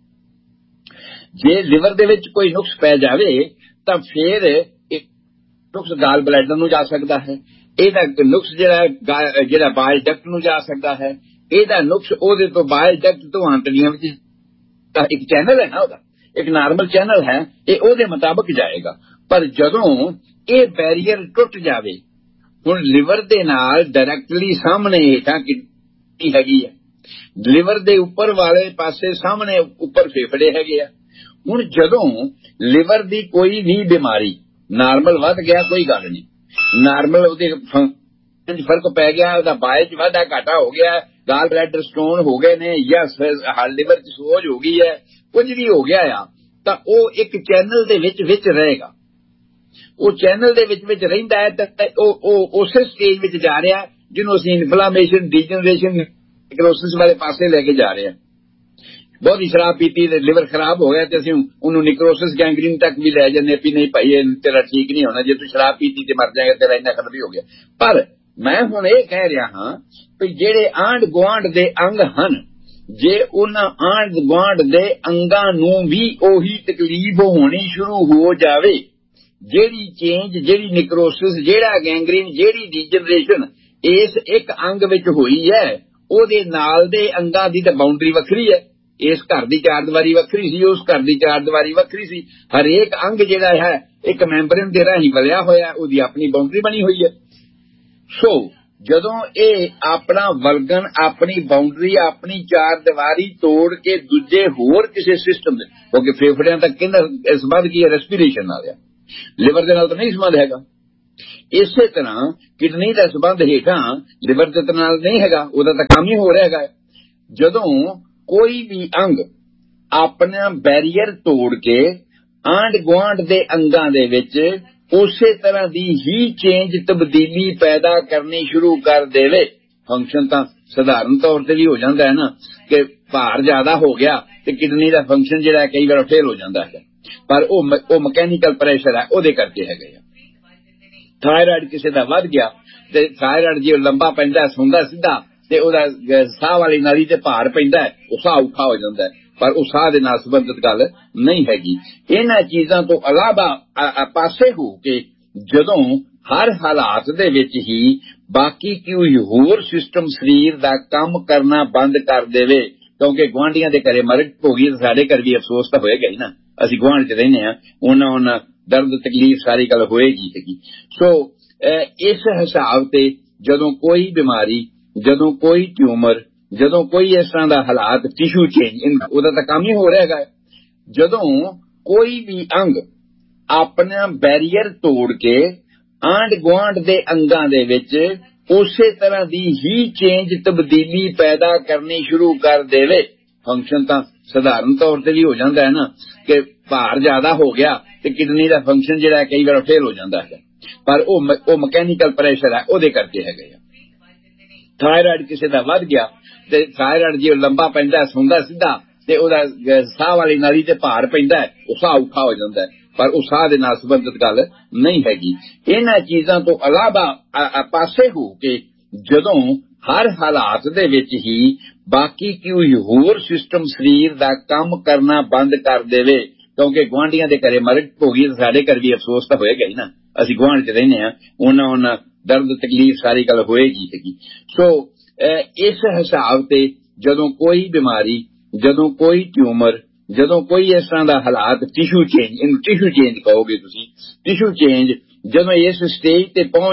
ਜੇ ਲਿਵਰ ਦੇ ਵਿੱਚ ਕੋਈ ਨੁਕਸ ਪੈ ਜਾਵੇ ਤਾਂ ਫਿਰ ਨੁਕਸ ਗਾਲ ਬਲੈਡਰ ਨੂੰ ਜਾ ਸਕਦਾ ਹੈ, ਇਹਦਾ ਨੁਕਸ ਜਿਹੜਾ ਜਿਹੜਾ ਬਾਇਲ ਡਕਟ ਨੂੰ ਜਾ ਸਕਦਾ ਹੈ, ਇਹਦਾ ਨੁਕਸ ਉਹਦੇ ਤੋਂ ਬਾਇਲ ਡਕਟ ਤੋਂ ਆਂਤੜੀਆਂ ਵਿੱਚ ਇੱਕ ਚੈਨਲ ਹੈ ਨਾ, ਉਹਦਾ ਇੱਕ ਨਾਰਮਲ ਚੈਨਲ ਹੈ, ਇਹ ਉਹਦੇ ਮੁਤਾਬਕ ਜਾਏਗਾ। ਪਰ ਜਦੋਂ ਇਹ ਬੈਰੀਅਰ ਟੁੱਟ ਜਾਵੇ, ਹੁਣ ਲਿਵਰ ਦੇ ਨਾਲ ਡਾਇਰੈਕਟਲੀ ਸਾਹਮਣੇ ਹੇਠਾਂ ਕਿਡਨੀ ਹੈਗੀ ਹੈ, ਲਿਵਰ ਦੇ ਉੱਪਰ ਵਾਲੇ ਪਾਸੇ ਸਾਹਮਣੇ ਉੱਪਰ ਫੇਫੜੇ ਹੈਗੇ ਆ। ਹੁਣ ਜਦੋਂ ਲਿਵਰ ਦੀ ਕੋਈ ਵੀ ਬਿਮਾਰੀ, ਨਾਰਮਲ ਵੱਧ ਗਿਆ ਕੋਈ ਗੱਲ ਨਹੀਂ, ਨਾਰਮਲ ਉਹਦੇ ਫਰਕ ਪੈ ਗਿਆ, ਉਹਦਾ ਬਾਇਲ 'ਚ ਵਾਧਾ ਘਾਟਾ ਹੋ ਗਿਆ, ਗਾਲ ਬਲੈਡਰ ਸਟੋਨ ਹੋ ਗਏ ਨੇ, ਜਾਂ ਲਿਵਰ 'ਚ ਸੋਜ ਹੋ ਗਈ ਹੈ, ਕੁਝ ਵੀ ਹੋ ਗਿਆ ਆ, ਤਾਂ ਉਹ ਇੱਕ ਚੈਨਲ ਦੇ ਵਿੱਚ ਵਿੱਚ ਰਹੇਗਾ। ਉਹ ਚੈਨਲ ਦੇ ਵਿੱਚ ਵਿੱਚ ਰਹਿੰਦਾ ਹੈ ਤਾਂ ਉਹ ਉਸੇ ਸਟੇਜ ਵਿੱਚ ਜਾ ਰਿਹਾ ਜਿਹਨੂੰ ਅਸੀਂ ਇਨਫਲਾਮੇਸ਼ਨ, ਡੀਜਨਰੇਸ਼ਨ, ਨਿਕਰੋਸਿਸ ਵਾਲੇ ਪਾਸੇ ਲੈ ਕੇ ਜਾ ਰਹੇ ਹਾਂ। ਬਹੁਤੀ ਸ਼ਰਾਬ ਪੀਤੀ ਤੇ ਲਿਵਰ ਖਰਾਬ ਹੋ ਗਿਆ ਤੇ ਅਸੀਂ ਉਹਨੂੰ ਨਿਕਰੋਸਿਸ, ਗੈਂਗਰੀਨ ਤੱਕ ਵੀ ਲੈ ਜਾਂਦੇ ਵੀ ਨਹੀਂ ਭਾਈ ਇਹ ਤੇਰਾ ਠੀਕ ਨਹੀਂ ਹੋਣਾ, ਜੇ ਤੂੰ ਸ਼ਰਾਬ ਪੀਤੀ ਤੇ ਮਰ ਜਾਏਗਾ, ਤੇਰਾ ਇੰਨਾ ਖਤਮ ਹੀ ਹੋ ਗਿਆ। ਪਰ ਮੈਂ ਹੁਣ ਇਹ ਕਹਿ ਰਿਹਾ ਹਾਂ ਵੀ ਜਿਹੜੇ ਆਂਢ ਗੁਆਂਢ ਦੇ ਅੰਗ ਹਨ, ਜੇ ਉਹਨਾਂ ਆਂਢ ਗੁਆਂਢ ਦੇ ਅੰਗਾਂ ਨੂੰ ਵੀ ਉਹੀ ਤਕਲੀਫ ਹੋਣੀ ਸ਼ੁਰੂ ਹੋ ਜਾਵੇ, ਜਿਹੜੀ ਚੇਂਜ, ਜਿਹੜੀ ਨਿਕਰੋਸਿਸ, ਜਿਹੜਾ ਗੈਂਗਰੀਨ, ਜਿਹੜੀ ਡੀਜਨਰੇਸ਼ਨ ਇਸ ਇੱਕ ਅੰਗ ਵਿੱਚ ਹੋਈ ਹੈ, ਉਹਦੇ ਨਾਲ ਦੇ ਅੰਗਾਂ ਦੀ ਤਾਂ ਬਾਉਂਡਰੀ ਵੱਖਰੀ ਹੈ। ਇਸ ਘਰ ਦੀ ਚਾਰ ਦੀਵਾਰੀ ਵੱਖਰੀ ਸੀ, ਉਸ ਘਰ ਦੀ ਚਾਰ ਦੀਵਾਰੀ ਵੱਖਰੀ ਸੀ। ਹਰੇਕ ਅੰਗ ਜਿਹੜਾ ਹੈ ਇੱਕ ਮੈਂਬਰਨ ਦੇ ਰਾਹੀਂ ਬਲਿਆ ਹੋਇਆ, ਉਹਦੀ ਆਪਣੀ ਬਾਉਂਡਰੀ ਬਣੀ ਹੋਈ ਹੈ। ਸੋ ਜਦੋਂ ਇਹ ਆਪਣਾ ਵਲਗਨ, ਆਪਣੀ ਬਾਉਂਡਰੀ, ਆਪਣੀ ਚਾਰ ਦੀਵਾਰੀ ਤੋੜ ਕੇ ਦੂਜੇ ਹੋਰ ਕਿਸੇ ਸਿਸਟਮ ਦੇ, ਕਿਉਂਕਿ ਫੇਫੜਿਆਂ ਤੱਕ ਕਿੰਨਾ ਸੰਬੰਧ ਕੀ ਹੈ, ਰੈਸਪੀਰੇਸ਼ਨ ਨਾਲ ਆ, ਲਿਵਰ ਦੇ ਨਾਲ ਤਾਂ ਨਹੀਂ ਸੰਬੰਧ ਹੈਗਾ। ਇਸੇ ਤਰ੍ਹਾਂ ਕਿਡਨੀ ਦਾ ਸੰਬੰਧ ਹੇਠਾਂ ਲਿਵਰ ਦੇ ਨਾਲ ਨਹੀਂ ਹੈਗਾ, ਉਹਦਾ ਤਾਂ ਕੰਮ ਹੀ ਹੋ ਰਿਹਾ ਹੈਗਾ। ਜਦੋਂ ਕੋਈ ਵੀ ਅੰਗ ਆਪਣਾ ਬੈਰੀਅਰ ਤੋੜ ਕੇ ਆਂਢ ਗੁਆਂਢ ਦੇ ਅੰਗਾਂ ਦੇ ਵਿੱਚ ਉਸੇ ਤਰ੍ਹਾਂ ਦੀ ਹੀ ਚੇਂਜ ਤਬਦੀਲੀ ਪੈਦਾ ਕਰਨੀ ਸ਼ੁਰੂ ਕਰ ਦੇਵੇ। ਫੰਕਸ਼ਨ ਤਾਂ ਸਧਾਰਨ ਤੌਰ ਤੇ ਵੀ ਹੋ ਜਾਂਦਾ ਹੈ ਨਾ ਕਿ ਭਾਰ ਜ਼ਿਆਦਾ ਹੋ ਗਿਆ ਤੇ ਕਿਡਨੀ ਦਾ ਫੰਕਸ਼ਨ ਜਿਹੜਾ ਕਈ ਵਾਰ ਫੇਲ ਹੋ ਜਾਂਦਾ ਹੈ, ਪਰ ਉਹ ਉਹ ਮਕੈਨੀਕਲ ਪ੍ਰੈਸ਼ਰ ਹੈ ਉਹਦੇ ਕਰਕੇ ਹੈਗੇ ਆ। ਥਾਇਰਾਇਡ ਕਿਸੇ ਦਾ ਵੱਧ ਗਿਆ ਤੇ ਥਾਇਰਾਇਡ ਜੇ ਲੰਬਾ ਪੈਂਦਾ ਸੁੰਦਾ ਸਿੱਧਾ ਤੇ ਉਹਦਾ ਸਾਹ ਵਾਲੀ ਨਾਲੀ ਤੇ ਭਾਰ ਪੈਂਦਾ, ਉਹ ਸਾਹ ਔਖਾ ਹੋ ਜਾਂਦਾ, ਪਰ ਉਹ ਸਾਹ ਦੇ ਨਾਲ ਸੰਬੰਧਿਤ ਗੱਲ ਨਹੀਂ ਹੈਗੀ। ਇਹਨਾਂ ਚੀਜ਼ਾਂ ਤੋਂ ਇਲਾਵਾ ਪਾਸੇ ਹੋ ਕੇ ਜਦੋਂ ਹਰ ਹਾਲਾਤ ਦੇ ਵਿੱਚ ਹੀ ਬਾਕੀ ਕੋਈ ਹੋਰ ਸਿਸਟਮ ਸਰੀਰ ਦਾ ਕੰਮ ਕਰਨਾ ਬੰਦ ਕਰ ਦੇਵੇ, ਕਿਉਂਕਿ ਗੁਆਂਢੀਆਂ ਦੇ ਘਰੇ ਮਰਗ ਹੋ ਗਈ, ਸਾਡੇ ਘਰ ਵੀ ਅਫਸੋਸ ਤਾਂ ਹੋਏਗਾ ਹੀ ਨਾ, ਅਸੀਂ ਗੁਆਂਢ ਚ ਰਹਿੰਦੇ ਹਾਂ, ਉਹਨਾਂ ਉਹਨਾਂ ਦਰਦ ਤਕਲੀਫ ਸਾਰੀ ਗੱਲ ਹੋਏਗੀ ਹੈਗੀ। ਸੋ ਇਸ ਹਿਸਾਬ ਤੇ ਜਦੋਂ ਕੋਈ ਬਿਮਾਰੀ, ਜਦੋਂ ਕੋਈ ਟਿਊਮਰ, ਜਦੋਂ ਕੋਈ ਇਸ ਤਰ੍ਹਾਂ ਦਾ ਹਾਲਾਤ ਟਿਸ਼ੂ ਚੇਂਜ, ਉਹਦਾ ਤਾਂ ਕੰਮ ਹੀ ਹੋ ਰਿਹਾ ਹੈਗਾ। ਜਦੋਂ ਕੋਈ ਵੀ ਅੰਗ ਆਪਣਾ ਬੈਰੀਅਰ ਤੋੜ ਕੇ ਆਂਢ ਗੁਆਂਢ ਦੇ ਅੰਗਾਂ ਦੇ ਵਿੱਚ ਉਸੇ ਤਰ੍ਹਾਂ ਦੀ ਹੀ ਚੇਂਜ ਤਬਦੀਲੀ ਪੈਦਾ ਕਰਨੀ ਸ਼ੁਰੂ ਕਰ ਦੇਵੇ। ਫੰਕਸ਼ਨ ਤਾਂ ਸਧਾਰਨ ਤੌਰ ਤੇ ਵੀ ਹੋ ਜਾਂਦਾ ਹੈ ਨਾ ਕਿ ਭਾਰ ਜ਼ਿਆਦਾ ਹੋ ਗਿਆ ਤੇ ਕਿਡਨੀ ਦਾ ਫੰਕਸ਼ਨ ਜਿਹੜਾ ਕਈ ਵਾਰ ਫੇਲ ਹੋ ਜਾਂਦਾ ਹੈ, ਪਰ ਉਹ ਉਹ ਮਕੈਨੀਕਲ ਪ੍ਰੈਸ਼ਰ ਹੈ ਉਹਦੇ ਕਰਕੇ ਹੈਗੇ ਆ। ਥਾਇਰਾਇਡ ਕਿਸੇ ਦਾ ਵੱਧ ਗਿਆ ਤੇ ਥਾਇਰਾਇਡ ਜੇ ਲੰਬਾ ਪੈਂਦਾ ਸੁੰਦਾ ਸਿੱਧਾ ਤੇ ਉਹਦਾ ਸਾਹ ਵਾਲੀ ਨਾਲੀ ਤੇ ਭਾਰ ਪੈਂਦਾ, ਉਹ ਸਾਹ ਔਖਾ ਹੋ ਜਾਂਦਾ, ਪਰ ਉਹ ਸਾਹ ਦੇ ਨਾਲ ਸੰਬੰਧਿਤ ਗੱਲ ਨਹੀਂ ਹੈਗੀ। ਇਹਨਾਂ ਚੀਜ਼ਾਂ ਤੋਂ ਇਲਾਵਾ ਪਾਸੇ ਹੋ ਕੇ ਜਦੋਂ ਹਰ ਹਾਲਾਤ ਦੇ ਵਿੱਚ ਹੀ ਬਾਕੀ ਕੋਈ ਹੋਰ ਸਿਸਟਮ ਸਰੀਰ ਦਾ ਕੰਮ ਕਰਨਾ ਬੰਦ ਕਰ ਦੇਵੇ, ਕਿਉਂਕਿ ਗੁਆਂਢੀਆਂ ਦੇ ਘਰੇ ਮਰਗ ਹੋ ਗਈ, ਸਾਡੇ ਘਰ ਵੀ ਅਫਸੋਸ ਤਾਂ ਹੋਏਗਾ ਹੀ ਨਾ, ਅਸੀਂ ਗੁਆਂਢ ਚ ਰਹਿੰਦੇ ਹਾਂ, ਉਹਨਾਂ ਉਹਨਾਂ ਦਰਦ ਤਕਲੀਫ ਸਾਰੀ ਗੱਲ ਹੋਏਗੀ ਹੈਗੀ। ਸੋ ਇਸ ਹਿਸਾਬ ਤੇ ਜਦੋਂ ਕੋਈ ਬਿਮਾਰੀ, ਜਦੋਂ ਕੋਈ ਟਿਊਮਰ, ਜਦੋਂ ਕੋਈ ਇਸ ਤਰ੍ਹਾਂ ਦਾ ਹਾਲਾਤ ਟਿਸ਼ੂ ਚੇਂਜ, ਇਹਨੂੰ ਟਿਸ਼ੂ ਚੇਂਜ ਕਹੋਗੇ ਤੁਸੀਂ, ਟਿਸ਼ੂ ਚੇਂਜ ਜਦੋਂ ਇਸ ਸਟੇਜ ਤੇ ਪਹੁੰਚ